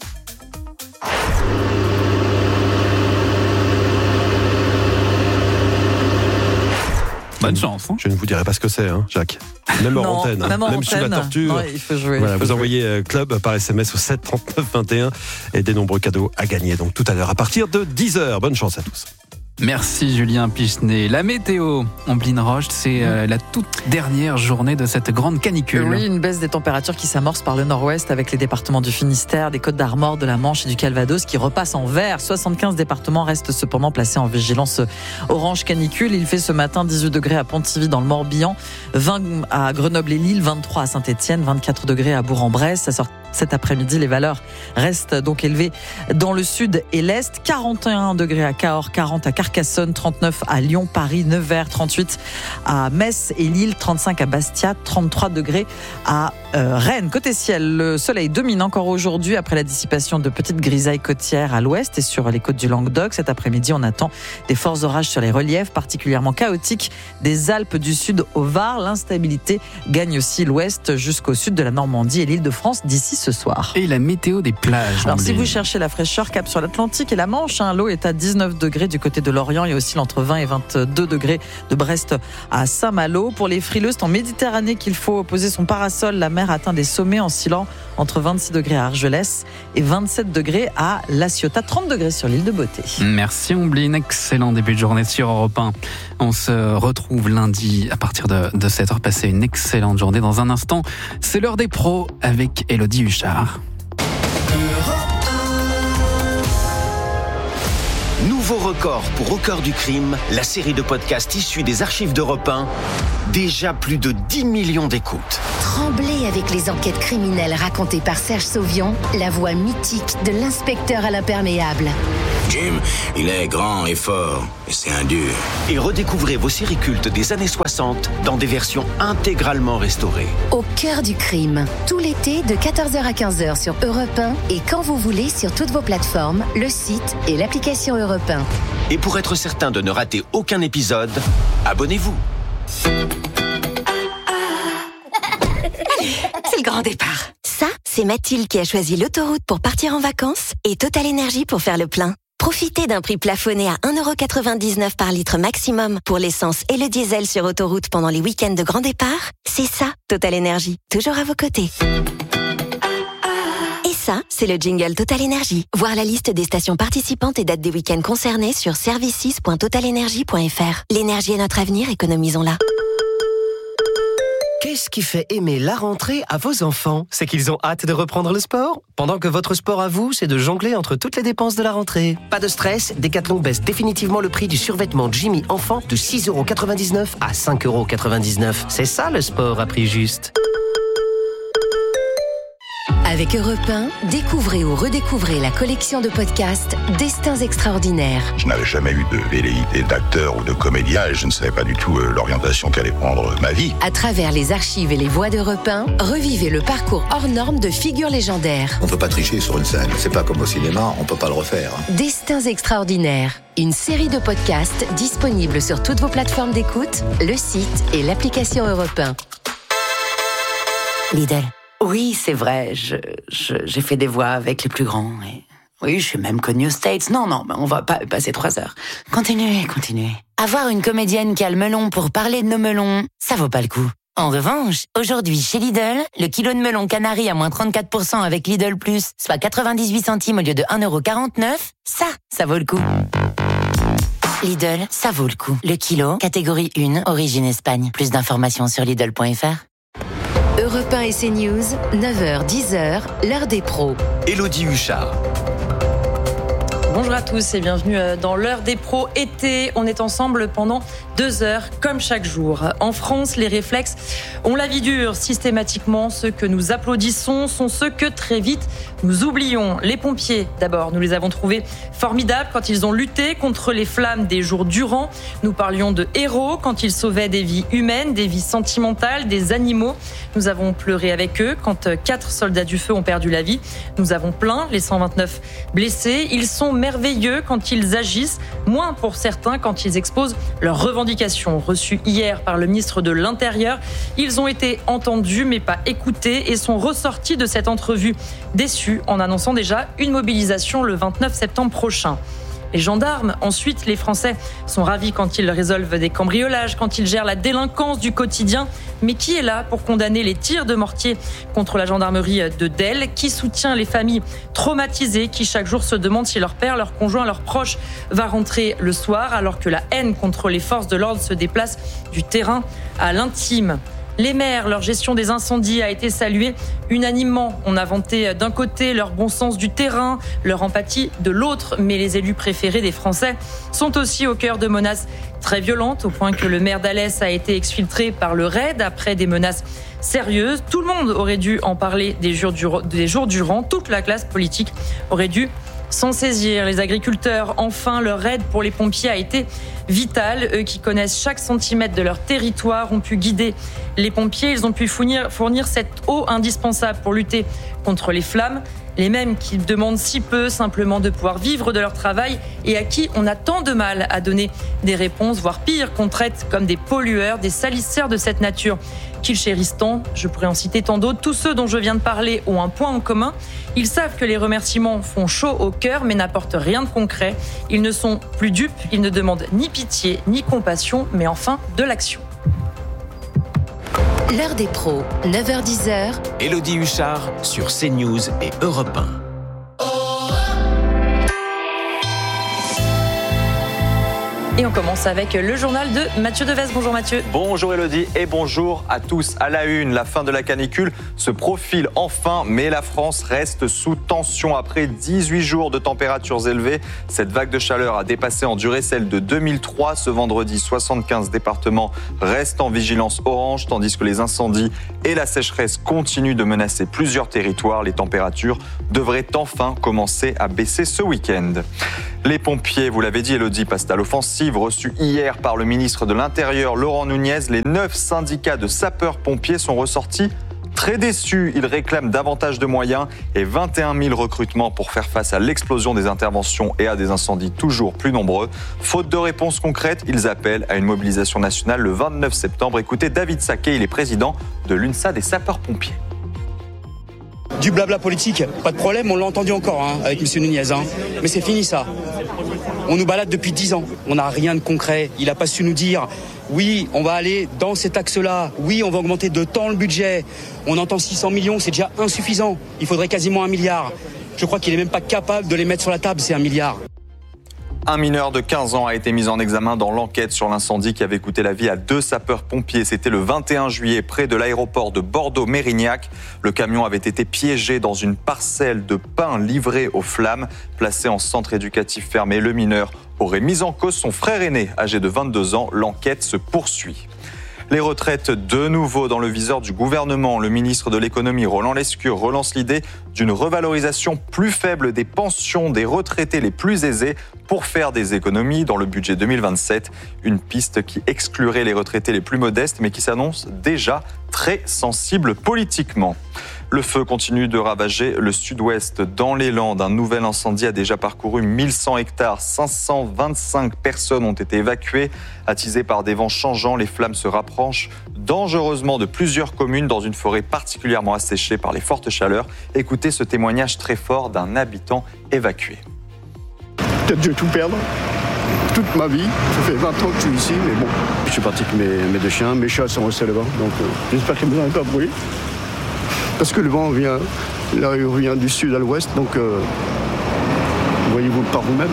Bonne chance. Hein. Je ne vous dirai pas ce que c'est, hein, Jacques. Même en antenne, hein. même, en même antenne. sous la torture. Non, il faut jouer. Voilà, il faut vous jouer. envoyez club par S M S au sept trente-neuf vingt et un et des nombreux cadeaux à gagner. Donc tout à l'heure à partir de dix heures. Bonne chance à tous. Merci Julien Pichenet. La météo, Ombline Roche, c'est euh, la toute dernière journée de cette grande canicule. Oui, une baisse des températures qui s'amorce par le nord-ouest avec les départements du Finistère, des Côtes d'Armor, de la Manche et du Calvados qui repassent en vert. soixante-quinze départements restent cependant placés en vigilance orange canicule. Il fait ce matin dix-huit degrés à Pontivy dans le Morbihan, vingt à Grenoble et Lille, vingt-trois à Saint-Étienne, vingt-quatre degrés à Bourg-en-Bresse. Ça sort cet après-midi, les valeurs restent donc élevées dans le sud et l'est. quarante et un degrés à Cahors, quarante à Carcassonne, trente-neuf à Lyon, Paris, Nevers, trente-huit à Metz et Lille, trente-cinq à Bastia, trente-trois degrés à euh, Rennes. Côté ciel, le soleil domine encore aujourd'hui après la dissipation de petites grisailles côtières à l'ouest et sur les côtes du Languedoc. Cet après-midi, on attend des forts orages sur les reliefs particulièrement chaotiques des Alpes du Sud au Var. L'instabilité gagne aussi l'ouest jusqu'au sud de la Normandie et l'Île-de-France d'ici ce soir. Et la météo des plages. Alors si vous cherchez la fraîcheur, cap sur l'Atlantique et la Manche, hein, l'eau est à dix-neuf degrés du côté de l'Orient et oscille entre vingt et vingt-deux degrés de Brest à Saint-Malo. Pour les frileux, c'est en Méditerranée qu'il faut poser son parasol. La mer mer atteint des sommets oscillant entre vingt-six degrés à Argelès et vingt-sept degrés à La Ciotat, trente degrés sur l'île de Beauté. Merci Ombline, excellent début de journée sur Europe un. On se retrouve lundi à partir de, de sept heures. Passez une excellente journée. Dans un instant, c'est l'heure des pros avec Élodie Huchard. Nouveau record pour Au cœur du crime, la série de podcasts issue des archives d'Europe un. Déjà plus de dix millions d'écoutes. Tremblez avec les enquêtes criminelles racontées par Serge Sauvion, la voix mythique de l'inspecteur à l'imperméable. Jim, il est grand et fort, et c'est un dur. Et redécouvrez vos séries cultes des années soixante dans des versions intégralement restaurées. Au cœur du crime, tout l'été de quatorze heures à quinze heures sur Europe un et quand vous voulez sur toutes vos plateformes, le site et l'application Europe un. Et pour être certain de ne rater aucun épisode, abonnez-vous. C'est le grand départ. Ça, c'est Mathilde qui a choisi l'autoroute pour partir en vacances et Total Énergie pour faire le plein. Profitez d'un prix plafonné à un euro quatre-vingt-dix-neuf par litre maximum pour l'essence et le diesel sur autoroute pendant les week-ends de grand départ. C'est ça, Total Énergie, toujours à vos côtés. Et ça, c'est le jingle Total Énergie. Voir la liste des stations participantes et dates des week-ends concernés sur services point total énergie point f r. L'énergie est notre avenir, économisons-la. Qu'est-ce qui fait aimer la rentrée à vos enfants? C'est qu'ils ont hâte de reprendre le sport? Pendant que votre sport à vous, c'est de jongler entre toutes les dépenses de la rentrée. Pas de stress, Decathlon baisse définitivement le prix du survêtement Jimmy enfant de six euros quatre-vingt-dix-neuf à cinq euros quatre-vingt-dix-neuf. C'est ça le sport à prix juste. Avec Europe un, découvrez ou redécouvrez la collection de podcasts Destins extraordinaires. Je n'avais jamais eu de velléité d'acteur ou de comédien et je ne savais pas du tout euh, l'orientation qu'allait prendre ma vie. À travers les archives et les voix d'Europe un, revivez le parcours hors norme de figures légendaires. On ne peut pas tricher sur une scène. C'est pas comme au cinéma, on ne peut pas le refaire. Destins extraordinaires. Une série de podcasts disponibles sur toutes vos plateformes d'écoute, le site et l'application Europe un. Lidl. Oui, c'est vrai, je, je, j'ai fait des voix avec les plus grands. Et... oui, je suis même connue aux States. Non, non, on va pas passer trois heures. Continuez, continuez. Avoir une comédienne qui a le melon pour parler de nos melons, ça vaut pas le coup. En revanche, aujourd'hui, chez Lidl, le kilo de melon canari à moins trente-quatre pour cent avec Lidl Plus, soit quatre-vingt-dix-huit centimes au lieu de un euro quarante-neuf, ça, ça vaut le coup. Lidl, ça vaut le coup. Le kilo, catégorie un, origine Espagne. Plus d'informations sur Lidl point f r. Europe un et CNews, neuf heures dix heures, l'heure des pros. Élodie Huchard. Bonjour à tous et bienvenue dans l'heure des pros été. On est ensemble pendant deux heures, comme chaque jour. En France, les réflexes ont la vie dure. Systématiquement, ceux que nous applaudissons sont ceux que très vite nous oublions. Les pompiers, d'abord, nous les avons trouvés formidables quand ils ont lutté contre les flammes des jours durant. Nous parlions de héros quand ils sauvaient des vies humaines, des vies sentimentales, des animaux. Nous avons pleuré avec eux quand quatre soldats du feu ont perdu la vie. Nous avons plaint les cent vingt-neuf blessés. Ils sont merveilleux quand ils agissent, moins pour certains quand ils exposent leurs revendications. Reçus hier par le ministre de l'Intérieur, ils ont été entendus mais pas écoutés et sont ressortis de cette entrevue déçus en annonçant déjà une mobilisation le vingt-neuf septembre prochain. Les gendarmes, ensuite, les Français sont ravis quand ils résolvent des cambriolages, quand ils gèrent la délinquance du quotidien. Mais qui est là pour condamner les tirs de mortier contre la gendarmerie de Delle? Qui soutient les familles traumatisées qui chaque jour se demandent si leur père, leur conjoint, leur proche va rentrer le soir alors que la haine contre les forces de l'ordre se déplace du terrain à l'intime? Les maires, leur gestion des incendies a été saluée unanimement. On a vanté d'un côté leur bon sens du terrain, leur empathie de l'autre, mais les élus préférés des Français sont aussi au cœur de menaces très violentes, au point que le maire d'Alès a été exfiltré par le raid après des menaces sérieuses. Tout le monde aurait dû en parler des jours durant, des jours durant. Toute la classe politique aurait dû s'en saisir. Les agriculteurs, enfin, leur aide pour les pompiers a été vitale. Eux qui connaissent chaque centimètre de leur territoire ont pu guider les pompiers. Ils ont pu fournir, fournir cette eau indispensable pour lutter contre les flammes. Les mêmes qui demandent si peu simplement de pouvoir vivre de leur travail et à qui on a tant de mal à donner des réponses, voire pire, qu'on traite comme des pollueurs, des salisseurs de cette nature qu'ils chérissent tant. Je pourrais en citer tant d'autres. Tous ceux dont je viens de parler ont un point en commun. Ils savent que les remerciements font chaud au cœur mais n'apportent rien de concret. Ils ne sont plus dupes, ils ne demandent ni pitié, ni compassion, mais enfin de l'action. L'heure des pros, neuf heures dix. Élodie Huchard sur CNews et Europe un. Et on commence avec le journal de Mathieu Devez. Bonjour Mathieu. Bonjour Élodie et bonjour à tous. À la une, la fin de la canicule se profile enfin, mais la France reste sous tension après dix-huit jours de températures élevées. Cette vague de chaleur a dépassé en durée celle de deux mille trois. Ce vendredi, soixante-quinze départements restent en vigilance orange, tandis que les incendies et la sécheresse continuent de menacer plusieurs territoires. Les températures devraient enfin commencer à baisser ce week-end. Les pompiers, vous l'avez dit Élodie, passent à l'offensive. Reçus hier par le ministre de l'Intérieur, Laurent Nunez, les neuf syndicats de sapeurs-pompiers sont ressortis très déçus. Ils réclament davantage de moyens et vingt et un mille recrutements pour faire face à l'explosion des interventions et à des incendies toujours plus nombreux. Faute de réponse concrète, ils appellent à une mobilisation nationale le vingt-neuf septembre. Écoutez David Saquet, il est président de l'UNSA des sapeurs-pompiers. Du blabla politique, pas de problème, on l'a entendu encore hein, avec M. Nunez. Hein. Mais c'est fini ça. On nous balade depuis dix ans, on n'a rien de concret. Il n'a pas su nous dire, oui, on va aller dans cet axe-là, oui, on va augmenter de temps le budget. On entend six cents millions, c'est déjà insuffisant. Il faudrait quasiment un milliard. Je crois qu'il n'est même pas capable de les mettre sur la table, c'est un milliard. Un mineur de quinze ans a été mis en examen dans l'enquête sur l'incendie qui avait coûté la vie à deux sapeurs-pompiers. C'était le vingt et un juillet près de l'aéroport de Bordeaux-Mérignac. Le camion avait été piégé dans une parcelle de pain livrée aux flammes. Placé en centre éducatif fermé, le mineur aurait mis en cause son frère aîné, âgé de vingt-deux ans. L'enquête se poursuit. Les retraites de nouveau dans le viseur du gouvernement. Le ministre de l'économie, Roland Lescure, relance l'idée d'une revalorisation plus faible des pensions des retraités les plus aisés pour faire des économies dans le budget deux mille vingt-sept. Une piste qui exclurait les retraités les plus modestes mais qui s'annonce déjà très sensible politiquement. Le feu continue de ravager le sud-ouest dans les Landes. Un nouvel incendie a déjà parcouru mille cent hectares. cinq cent vingt-cinq personnes ont été évacuées. Attisées par des vents changeants, les flammes se rapprochent dangereusement de plusieurs communes dans une forêt particulièrement asséchée par les fortes chaleurs. Écoutez ce témoignage très fort d'un habitant évacué. Peut-être je vais tout perdre. Toute ma vie, ça fait vingt ans que je suis ici, mais bon. Je suis parti avec mes, mes deux chiens, mes chats sont restés là-bas, donc euh, j'espère qu'ils ne vont pas brûler. Parce que le vent vient, là, il vient du sud à l'ouest, donc euh, voyez-vous par vous-même.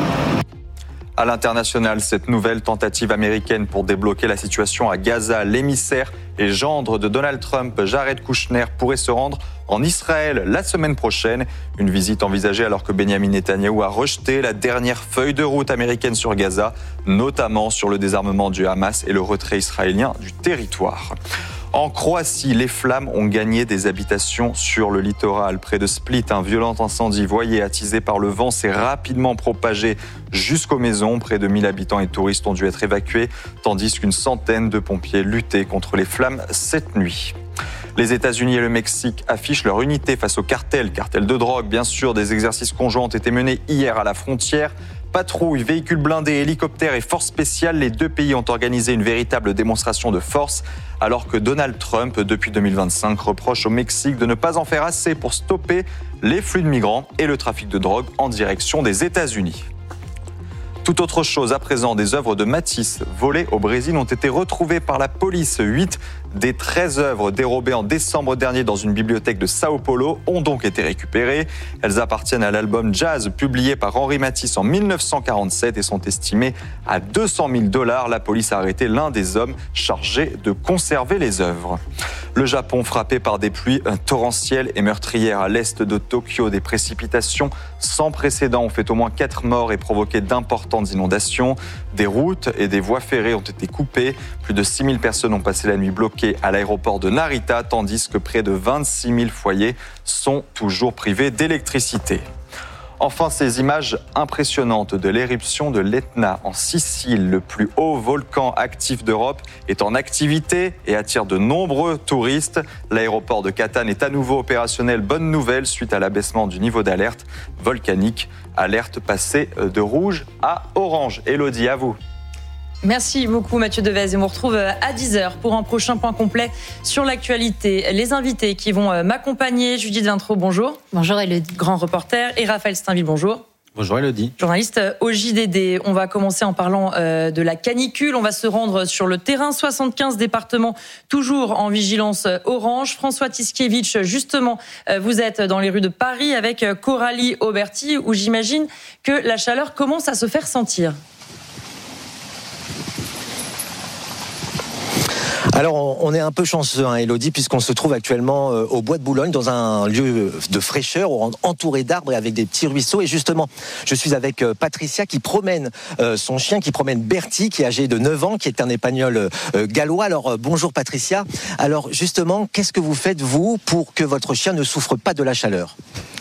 À l'international, cette nouvelle tentative américaine pour débloquer la situation à Gaza, l'émissaire et gendre de Donald Trump, Jared Kushner, pourrait se rendre en Israël la semaine prochaine. Une visite envisagée alors que Benjamin Netanyahou a rejeté la dernière feuille de route américaine sur Gaza, notamment sur le désarmement du Hamas et le retrait israélien du territoire. En Croatie, les flammes ont gagné des habitations sur le littoral. Près de Split, un violent incendie voyé attisé par le vent s'est rapidement propagé jusqu'aux maisons. Près de mille habitants et touristes ont dû être évacués, tandis qu'une centaine de pompiers luttaient contre les flammes cette nuit. Les États-Unis et le Mexique affichent leur unité face au cartel, cartel de drogue. Bien sûr, des exercices conjoints ont été menés hier à la frontière. Patrouilles, véhicules blindés, hélicoptères et forces spéciales, les deux pays ont organisé une véritable démonstration de force, alors que Donald Trump, depuis deux mille vingt-cinq, reproche au Mexique de ne pas en faire assez pour stopper les flux de migrants et le trafic de drogue en direction des États-Unis. Tout autre chose à présent, des œuvres de Matisse volées au Brésil ont été retrouvées par la police. Huit des treize œuvres dérobées en décembre dernier dans une bibliothèque de Sao Paulo ont donc été récupérées. Elles appartiennent à l'album Jazz publié par Henri Matisse en mille neuf cent quarante-sept et sont estimées à deux cent mille dollars. La police a arrêté l'un des hommes chargés de conserver les œuvres. Le Japon frappé par des pluies torrentielles et meurtrières à l'est de Tokyo. Des précipitations sans précédent ont fait au moins quatre morts et provoqué d'importantes inondations. Des routes et des voies ferrées ont été coupées. Plus de six mille personnes ont passé la nuit bloquées à l'aéroport de Narita, tandis que près de vingt-six mille foyers sont toujours privés d'électricité. Enfin, ces images impressionnantes de l'éruption de l'Etna en Sicile, le plus haut volcan actif d'Europe, est en activité et attire de nombreux touristes. L'aéroport de Catane est à nouveau opérationnel. Bonne nouvelle suite à l'abaissement du niveau d'alerte volcanique. Alerte passée de rouge à orange. Élodie, à vous. Merci beaucoup Mathieu Devez et on vous retrouve à dix heures pour un prochain point complet sur l'actualité. Les invités qui vont m'accompagner, Judith Vintraud, bonjour. Bonjour Élodie. Grand reporter, et Raphaël Steinville, bonjour. Bonjour Elodie. Journaliste au J D D. On va commencer en parlant euh, de la canicule. On va se rendre sur le terrain. soixante-quinze départements toujours en vigilance orange. François Tiskiewicz, justement, euh, vous êtes dans les rues de Paris avec Coralie Auberti, où j'imagine que la chaleur commence à se faire sentir. Alors, on est un peu chanceux, hein, Elodie, puisqu'on se trouve actuellement au Bois de Boulogne, dans un lieu de fraîcheur, entouré d'arbres et avec des petits ruisseaux. Et justement, je suis avec Patricia qui promène son chien, qui promène Bertie, qui est âgé de neuf ans, qui est un épagnol gallois. Alors, bonjour Patricia. Alors, justement, qu'est-ce que vous faites, vous, pour que votre chien ne souffre pas de la chaleur ?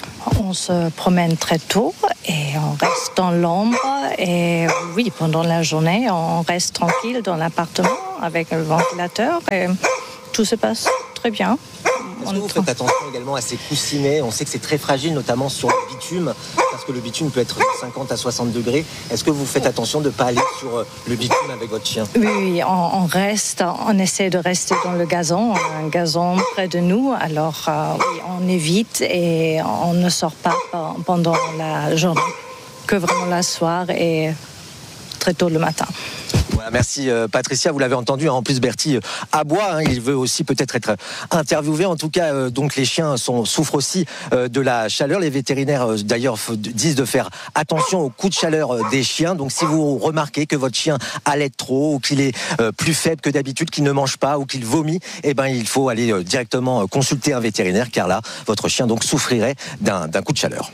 On se promène très tôt et on reste dans l'ombre. Et oui, pendant la journée, on reste tranquille dans l'appartement avec le ventilateur et tout se passe très bien. Est-ce que vous faites attention également à ces coussinets ? On sait que c'est très fragile, notamment sur le bitume, parce que le bitume peut être de cinquante à soixante degrés. Est-ce que vous faites attention de ne pas aller sur le bitume avec votre chien ? Oui, oui, on, on reste, on essaie de rester dans le gazon. On a un gazon près de nous, alors euh, oui, on évite et on ne sort pas pendant la journée, que vraiment la soir et très tôt le matin. Voilà, merci euh, Patricia, vous l'avez entendu, hein, en plus Bertie euh, aboie, hein, il veut aussi peut-être être interviewé. En tout cas, euh, donc les chiens sont, souffrent aussi euh, de la chaleur. Les vétérinaires euh, d'ailleurs f- disent de faire attention aux coups de chaleur euh, des chiens. Donc si vous remarquez que votre chien allait trop ou qu'il est euh, plus faible que d'habitude, qu'il ne mange pas ou qu'il vomit, eh ben il faut aller euh, directement euh, consulter un vétérinaire, car là, votre chien donc souffrirait d'un, d'un coup de chaleur.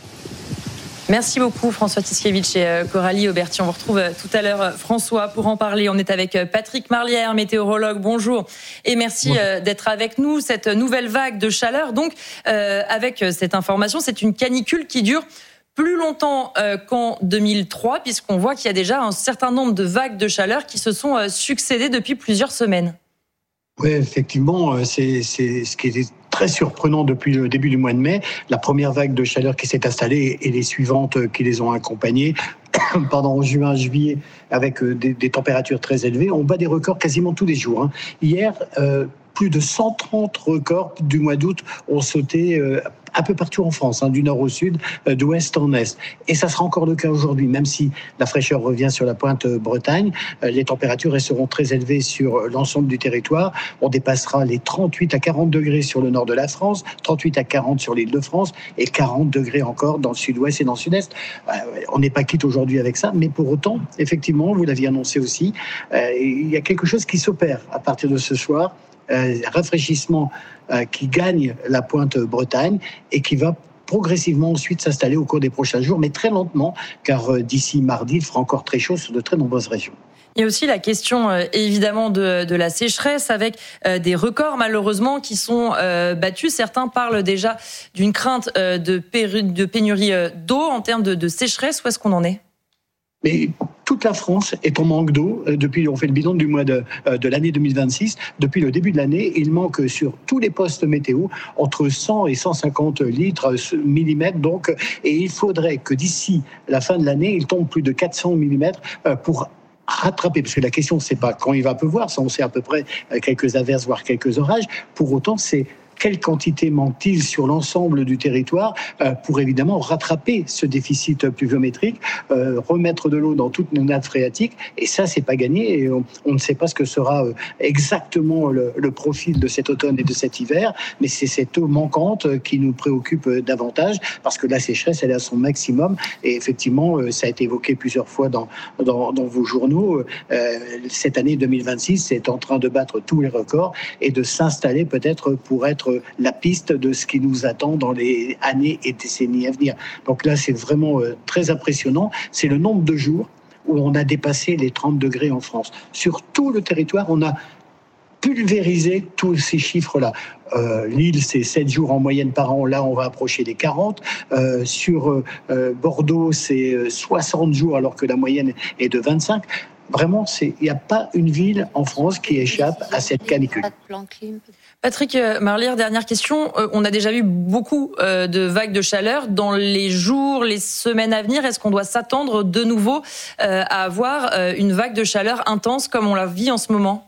Merci beaucoup François Tiskiewicz et Coralie Auberti. On vous retrouve tout à l'heure François pour en parler. On est avec Patrick Marlière, météorologue. Bonjour et merci Bonjour. d'être avec nous. Cette nouvelle vague de chaleur, donc euh, avec cette information, c'est une canicule qui dure plus longtemps euh, qu'en deux mille trois, puisqu'on voit qu'il y a déjà un certain nombre de vagues de chaleur qui se sont euh, succédées depuis plusieurs semaines. Oui, effectivement, c'est, c'est ce qui est très surprenant depuis le début du mois de mai. La première vague de chaleur qui s'est installée et les suivantes qui les ont accompagnées pendant juin, juillet, avec des, des températures très élevées. On bat des records quasiment tous les jours. Hein. Hier, euh, plus de cent trente records du mois d'août ont sauté euh, un peu partout en France, hein, du nord au sud, euh, d'ouest en est. Et ça sera encore le cas aujourd'hui, même si la fraîcheur revient sur la pointe euh, Bretagne. Euh, les températures resteront très élevées sur l'ensemble du territoire. On dépassera les trente-huit à quarante degrés sur le nord de la France, trente-huit à quarante sur l'île de France et quarante degrés encore dans le sud-ouest et dans le sud-est. Euh, on n'est pas quitte aujourd'hui avec ça, mais pour autant, effectivement, vous l'aviez annoncé aussi, euh, il y a quelque chose qui s'opère à partir de ce soir. Euh, rafraîchissement euh, qui gagne la pointe Bretagne et qui va progressivement ensuite s'installer au cours des prochains jours, mais très lentement, car euh, d'ici mardi, il fera encore très chaud sur de très nombreuses régions. Il y a aussi la question euh, évidemment de, de la sécheresse avec euh, des records malheureusement qui sont euh, battus. Certains parlent déjà d'une crainte euh, de, péru- de pénurie euh, d'eau en termes de, de sécheresse. Où est-ce qu'on en est ? Mais toute la France est en manque d'eau. Depuis, on fait le bilan du mois de, de l'année deux mille vingt-six. Depuis le début de l'année, il manque sur tous les postes météo entre cent et cent cinquante litres millimètres. Donc, et il faudrait que d'ici la fin de l'année, il tombe plus de quatre cents millimètres pour rattraper. Parce que la question, c'est pas quand il va pleuvoir. Ça, on sait à peu près quelques averses, voire quelques orages. Pour autant, c'est quelle quantité manque-t-il sur l'ensemble du territoire euh, pour évidemment rattraper ce déficit pluviométrique, euh, remettre de l'eau dans toutes nos nappes phréatiques. Et ça, c'est pas gagné. Et on, on ne sait pas ce que sera exactement le, le profil de cet automne et de cet hiver, mais c'est cette eau manquante qui nous préoccupe davantage parce que la sécheresse, elle est à son maximum. Et effectivement, ça a été évoqué plusieurs fois dans, dans, dans vos journaux. Euh, cette année deux mille vingt-six, c'est en train de battre tous les records et de s'installer peut-être pour être la piste de ce qui nous attend dans les années et décennies à venir. Donc là, c'est vraiment euh, très impressionnant. C'est le nombre de jours où on a dépassé les trente degrés en France. Sur tout le territoire, on a pulvérisé tous ces chiffres-là. Euh, Lille, c'est sept jours en moyenne par an. Là, on va approcher les quarante. Euh, sur euh, Bordeaux, c'est soixante jours alors que la moyenne est de vingt-cinq. Vraiment, il n'y a pas une ville en France qui échappe à cette canicule. Patrick Marlière, dernière question. On a déjà vu beaucoup de vagues de chaleur. Dans les jours, les semaines à venir, est-ce qu'on doit s'attendre de nouveau à avoir une vague de chaleur intense comme on la vit en ce moment ?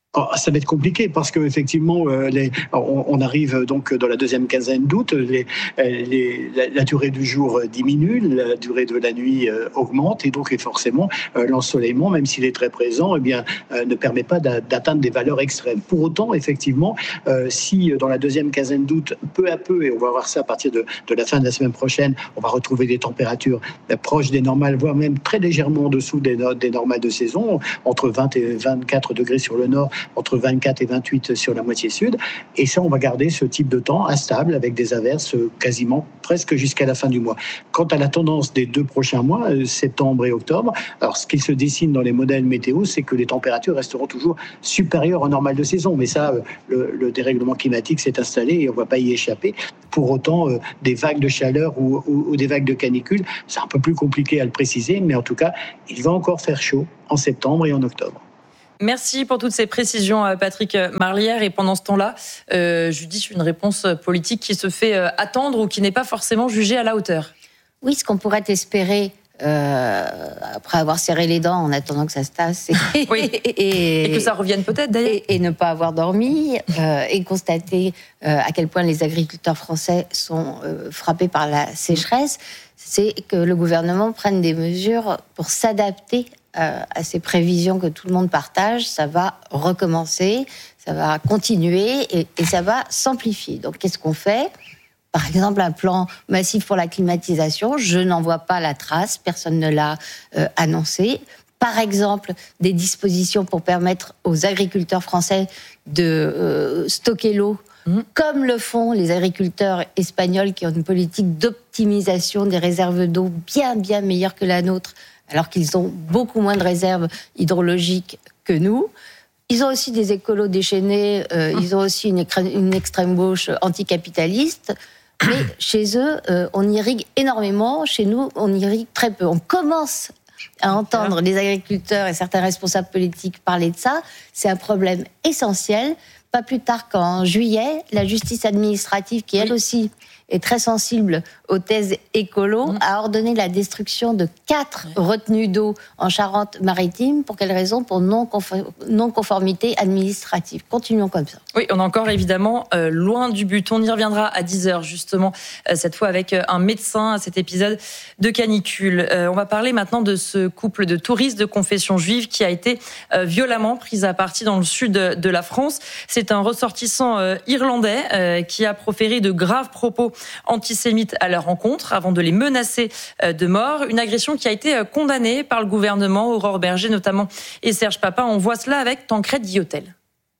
Oh, ça va être compliqué parce que effectivement, euh, les, on, on arrive donc dans la deuxième quinzaine d'août. Les, les, la, la durée du jour diminue, la durée de la nuit euh, augmente et donc et forcément euh, l'ensoleillement, même s'il est très présent, eh bien euh, ne permet pas d'a, d'atteindre des valeurs extrêmes. Pour autant, effectivement, euh, si dans la deuxième quinzaine d'août, peu à peu, et on va voir ça à partir de, de la fin de la semaine prochaine, on va retrouver des températures proches des normales, voire même très légèrement en dessous des, des normales de saison, entre vingt et vingt-quatre degrés sur le nord, entre vingt-quatre et vingt-huit sur la moitié sud. Et ça, on va garder ce type de temps instable avec des averses quasiment presque jusqu'à la fin du mois. Quant à la tendance des deux prochains mois, septembre et octobre, alors ce qui se dessine dans les modèles météo, c'est que les températures resteront toujours supérieures aux normales de saison. Mais ça, le, le dérèglement climatique s'est installé et on ne va pas y échapper. Pour autant, des vagues de chaleur ou, ou, ou des vagues de canicule, c'est un peu plus compliqué à le préciser, mais en tout cas, il va encore faire chaud en septembre et en octobre. Merci pour toutes ces précisions, Patrick Marlière. Et pendant ce temps-là, euh, Judith, une réponse politique qui se fait attendre ou qui n'est pas forcément jugée à la hauteur. Oui, ce qu'on pourrait espérer, euh, après avoir serré les dents en attendant que ça se tasse, et, oui. et, et que ça revienne peut-être d'ailleurs, et, et ne pas avoir dormi, euh, et constater euh, à quel point les agriculteurs français sont euh, frappés par la sécheresse, c'est que le gouvernement prenne des mesures pour s'adapter à ces prévisions que tout le monde partage. Ça va recommencer, ça va continuer et, et ça va s'amplifier. Donc qu'est-ce qu'on fait ? Par exemple, un plan massif pour la climatisation, je n'en vois pas la trace, personne ne l'a euh, annoncé. Par exemple, des dispositions pour permettre aux agriculteurs français de euh, stocker l'eau, mmh. comme le font les agriculteurs espagnols qui ont une politique d'optimisation des réserves d'eau bien, bien meilleure que la nôtre, alors qu'ils ont beaucoup moins de réserves hydrologiques que nous. Ils ont aussi des écolos déchaînés, euh, ils ont aussi une, une extrême gauche anticapitaliste, mais chez eux, euh, on irrigue énormément, chez nous, on irrigue très peu. On commence à entendre les agriculteurs et certains responsables politiques parler de ça. C'est un problème essentiel. Pas plus tard qu'en juillet, la justice administrative, qui elle aussi est très sensible aux thèses écolo, mmh. a ordonné la destruction de quatre ouais. retenues d'eau en Charente-Maritime. Pour quelle raison ? Pour non-conformité administrative. Continuons comme ça. Oui, on est encore évidemment euh, loin du but. On y reviendra à dix heures justement, euh, cette fois avec euh, un médecin à cet épisode de canicule. Euh, on va parler maintenant de ce couple de touristes de confession juive qui a été euh, violemment pris à partie dans le sud de, de la France. C'est un ressortissant euh, irlandais euh, qui a proféré de graves propos antisémites à leur rencontre avant de les menacer de mort. Une agression qui a été condamnée par le gouvernement, Aurore Berger notamment et Serge Papin. On voit cela avec Tancrède Guillotel.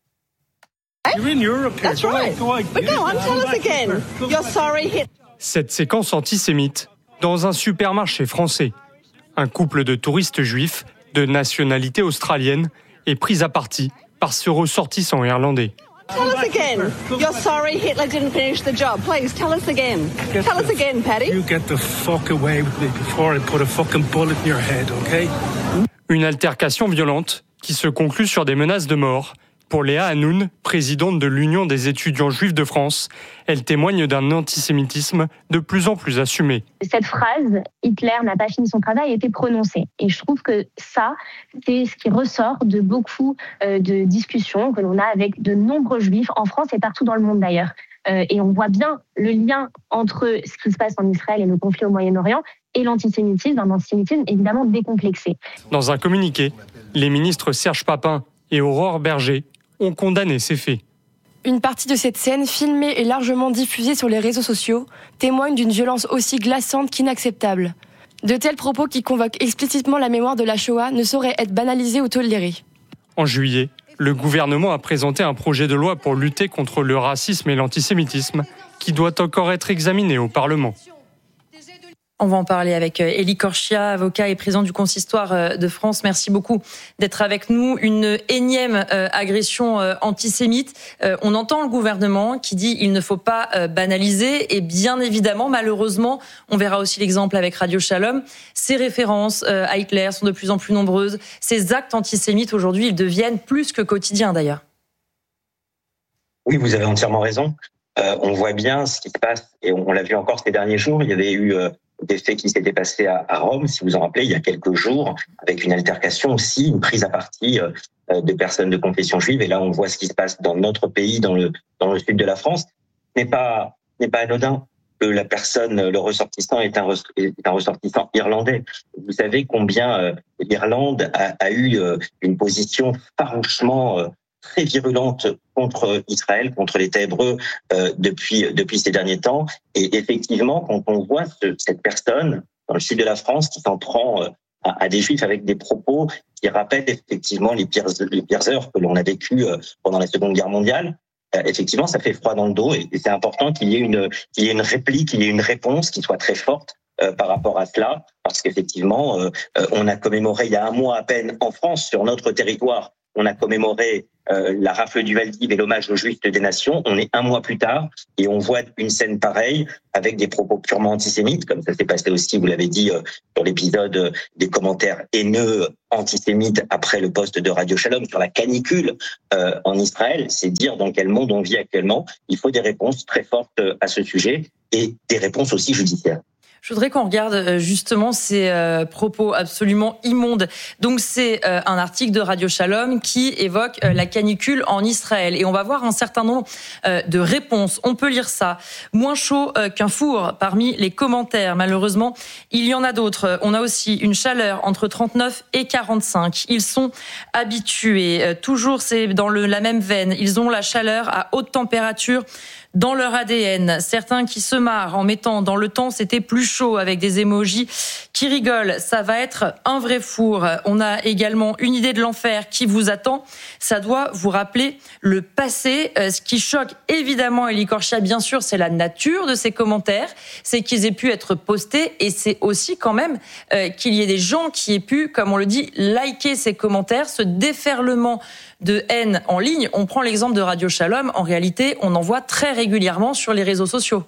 Cette séquence antisémite dans un supermarché français. Un couple de touristes juifs de nationalité australienne est pris à partie par ce ressortissant irlandais. Tell us again. You're sorry Hitler didn't finish the job. Please tell us again. Tell us again, Paddy. You get the fuck away with me before I put a fucking bullet in your head, okay? Une altercation violente qui se conclut sur des menaces de mort. Pour Léa Hanoun, présidente de l'Union des étudiants juifs de France, elle témoigne d'un antisémitisme de plus en plus assumé. Cette phrase, Hitler n'a pas fini son travail, a été prononcée. Et je trouve que ça, c'est ce qui ressort de beaucoup de discussions que l'on a avec de nombreux juifs en France et partout dans le monde d'ailleurs. Et on voit bien le lien entre ce qui se passe en Israël et le conflit au Moyen-Orient et l'antisémitisme, un antisémitisme évidemment décomplexé. Dans un communiqué, les ministres Serge Papin et Aurore Berger ont condamné ces faits. Une partie de cette scène, filmée et largement diffusée sur les réseaux sociaux, témoigne d'une violence aussi glaçante qu'inacceptable. De tels propos qui convoquent explicitement la mémoire de la Shoah ne sauraient être banalisés ou tolérés. En juillet, le gouvernement a présenté un projet de loi pour lutter contre le racisme et l'antisémitisme qui doit encore être examiné au Parlement. On va en parler avec Élie Korchia, avocat et président du Consistoire de France. Merci beaucoup d'être avec nous. Une énième agression antisémite. On entend le gouvernement qui dit il ne faut pas banaliser. Et bien évidemment, malheureusement, on verra aussi l'exemple avec Radio Shalom. Ces références à Hitler sont de plus en plus nombreuses. Ces actes antisémites, aujourd'hui, ils deviennent plus que quotidiens d'ailleurs. Oui, vous avez entièrement raison. Euh, on voit bien ce qui se passe et on, on l'a vu encore ces derniers jours. Il y avait eu... Euh, des faits qui s'étaient passés à, à Rome, si vous en rappelez, il y a quelques jours, avec une altercation aussi, une prise à partie euh, de personnes de confession juive. Et là, on voit ce qui se passe dans notre pays, dans le dans le sud de la France. Ce n'est pas n'est pas anodin que la personne, le ressortissant, est un, est un ressortissant irlandais. Vous savez combien euh, l'Irlande a, a eu euh, une position farouchement euh, très virulente contre Israël, contre l'État hébreu euh, depuis depuis ces derniers temps. Et effectivement, quand on voit ce, cette personne dans le sud de la France qui s'en prend euh, à, à des Juifs avec des propos qui rappellent effectivement les pires les pires heures que l'on a vécues euh, pendant la Seconde Guerre mondiale, euh, effectivement, ça fait froid dans le dos. Et, et c'est important qu'il y ait une qu'il y ait une réplique, qu'il y ait une réponse qui soit très forte euh, par rapport à cela, parce qu'effectivement, euh, euh, on a commémoré il y a un mois à peine en France, sur notre territoire, on a commémoré euh, la rafle du Vel d'Hiv et l'hommage aux Juifs des Nations. On est un mois plus tard et on voit une scène pareille avec des propos purement antisémites, comme ça s'est passé aussi, vous l'avez dit, euh, sur l'épisode euh, des commentaires haineux antisémites après le post de Radio Shalom sur la canicule euh, en Israël. C'est dire dans quel monde on vit actuellement. Il faut des réponses très fortes à ce sujet et des réponses aussi judiciaires. Je voudrais qu'on regarde justement ces euh, propos absolument immondes. Donc c'est euh, un article de Radio Shalom qui évoque euh, la canicule en Israël. Et on va voir un certain nombre euh, de réponses. On peut lire ça. Moins chaud euh, qu'un four parmi les commentaires. Malheureusement, il y en a d'autres. On a aussi une chaleur entre trente-neuf et quarante-cinq. Ils sont habitués. Euh, toujours, c'est dans le, la même veine. Ils ont la chaleur à haute température dans leur A D N. Certains qui se marrent en mettant dans le temps c'était plus chaud avec des émojis qui rigolent. Ça va être un vrai four. On a également une idée de l'enfer qui vous attend. Ça doit vous rappeler le passé. Ce qui choque évidemment Élie Korchia, bien sûr, c'est la nature de ces commentaires. C'est qu'ils aient pu être postés et c'est aussi quand même euh, qu'il y ait des gens qui aient pu, comme on le dit, liker ces commentaires, ce déferlement de haine en ligne. On prend l'exemple de Radio Shalom. En réalité, on en voit très régulièrement sur les réseaux sociaux.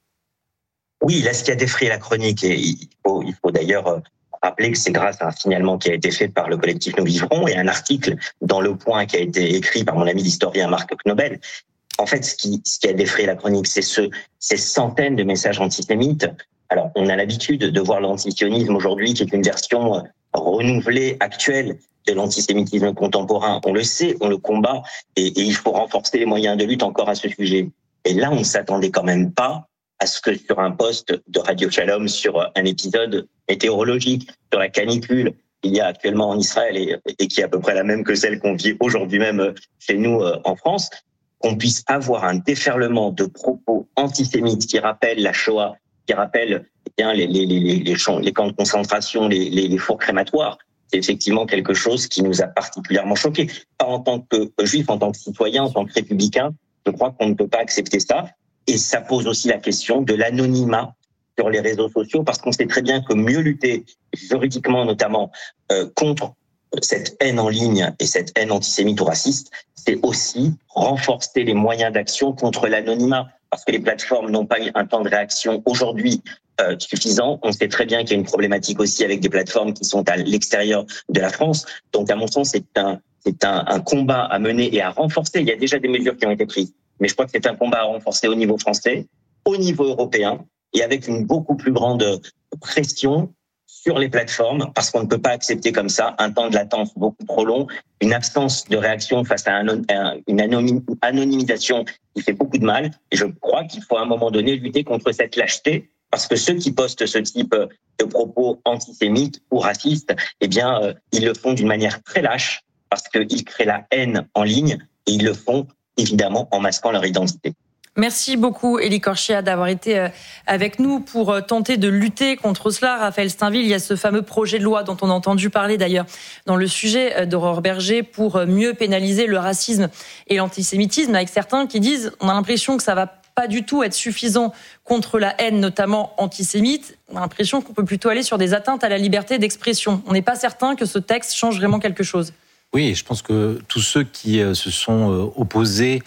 Oui, là, ce qui a défrayé la chronique, et il faut, il faut d'ailleurs rappeler que c'est grâce à un signalement qui a été fait par le collectif Nous Vivrons et un article dans Le Point qui a été écrit par mon ami l'historien Marc Knobel. En fait, ce qui, ce qui a défrayé la chronique, c'est ce, ces centaines de messages antisémites. Alors, on a l'habitude de voir l'antisionisme aujourd'hui, qui est une version renouvelée, actuelle, de l'antisémitisme contemporain. On le sait, on le combat, et, et il faut renforcer les moyens de lutte encore à ce sujet. Et là, on ne s'attendait quand même pas à ce que sur un post de Radio Shalom, sur un épisode météorologique, sur la canicule qu'il y a actuellement en Israël, et, et qui est à peu près la même que celle qu'on vit aujourd'hui même chez nous en France, qu'on puisse avoir un déferlement de propos antisémites qui rappellent la Shoah, qui rappellent eh bien, les, les, les, les, les, champs, les camps de concentration, les, les, les fours crématoires. C'est effectivement quelque chose qui nous a particulièrement choqués. Pas en tant que juif, en tant que citoyen, en tant que républicain, je crois qu'on ne peut pas accepter ça. Et ça pose aussi la question de l'anonymat sur les réseaux sociaux, parce qu'on sait très bien que mieux lutter juridiquement, notamment, euh, contre cette haine en ligne et cette haine antisémite ou raciste, c'est aussi renforcer les moyens d'action contre l'anonymat. Parce que les plateformes n'ont pas un temps de réaction aujourd'hui euh, suffisant. On sait très bien qu'il y a une problématique aussi avec des plateformes qui sont à l'extérieur de la France. Donc, à mon sens, c'est un, c'est un, un combat à mener et à renforcer. Il y a déjà des mesures qui ont été prises, mais je crois que c'est un combat à renforcer au niveau français, au niveau européen, et avec une beaucoup plus grande pression sur les plateformes, parce qu'on ne peut pas accepter comme ça un temps de latence beaucoup trop long, une absence de réaction face à, un, à une anonymisation qui fait beaucoup de mal. Et je crois qu'il faut à un moment donné lutter contre cette lâcheté, parce que ceux qui postent ce type de propos antisémites ou racistes, eh bien, euh, ils le font d'une manière très lâche, parce qu'ils créent la haine en ligne, et ils le font évidemment en masquant leur identité. Merci beaucoup, Élie Korchia, d'avoir été avec nous pour tenter de lutter contre cela. Raphaël Steinville, il y a ce fameux projet de loi dont on a entendu parler d'ailleurs dans le sujet d'Aurore Berger pour mieux pénaliser le racisme et l'antisémitisme, avec certains qui disent on a l'impression que ça va pas du tout être suffisant contre la haine, notamment antisémite. On a l'impression qu'on peut plutôt aller sur des atteintes à la liberté d'expression. On n'est pas certain que ce texte change vraiment quelque chose. Oui, je pense que tous ceux qui se sont opposés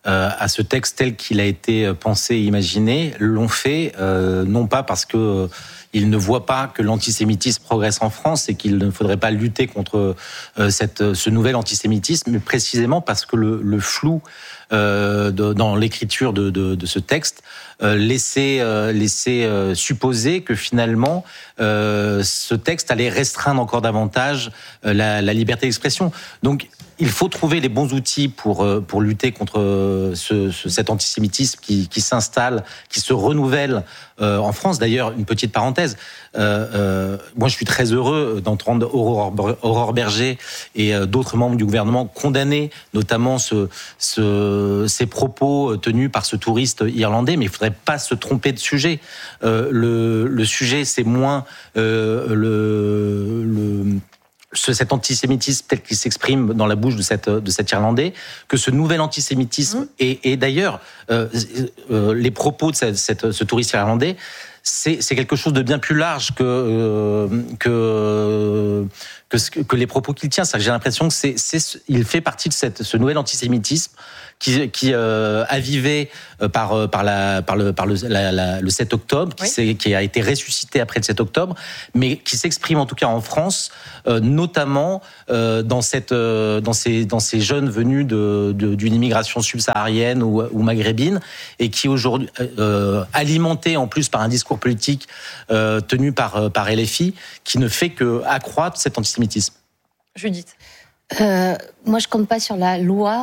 à ce texte tel qu'il a été pensé et imaginé l'ont fait, euh, non pas parce que euh, il ne voit pas que l'antisémitisme progresse en France et qu'il ne faudrait pas lutter contre euh, cette, ce nouvel antisémitisme, mais précisément parce que le, le flou euh, de, dans l'écriture de, de, de ce texte euh, laissait, euh, laissait euh, supposer que finalement euh, ce texte allait restreindre encore davantage euh, la, la liberté d'expression. Donc il faut trouver les bons outils pour, pour lutter contre ce, ce, cet antisémitisme qui, qui s'installe, qui se renouvelle euh, en France. D'ailleurs, une petite parenthèse, euh, euh, moi je suis très heureux d'entendre Aurore, Aurore Berger et euh, d'autres membres du gouvernement condamner notamment ce, ce, ces propos tenus par ce touriste irlandais, mais il ne faudrait pas se tromper de sujet. Euh, le, le sujet, c'est moins euh, le... le cet antisémitisme tel qu'il s'exprime dans la bouche de, cette, de cet Irlandais, que ce nouvel antisémitisme, mmh. et, et d'ailleurs, euh, euh, les propos de cette, cette, ce touriste irlandais, c'est, c'est quelque chose de bien plus large que, euh, que, que, que les propos qu'il tient. C'est-à-dire que j'ai l'impression que c'est, c'est, il fait partie de cette, ce nouvel antisémitisme qui, qui euh, avivé par, par, la, par, le, par le, la, la, le sept octobre, qui, oui. qui a été ressuscité après le sept octobre, mais qui s'exprime en tout cas en France, euh, notamment euh, dans, cette, euh, dans, ces, dans ces jeunes venus de, de, d'une immigration subsaharienne ou, ou maghrébine, et qui aujourd'hui, euh, alimenté en plus par un discours politique euh, tenu par, par L F I, qui ne fait qu'accroître cet antisémitisme. Judith. Euh, moi, je compte pas sur la loi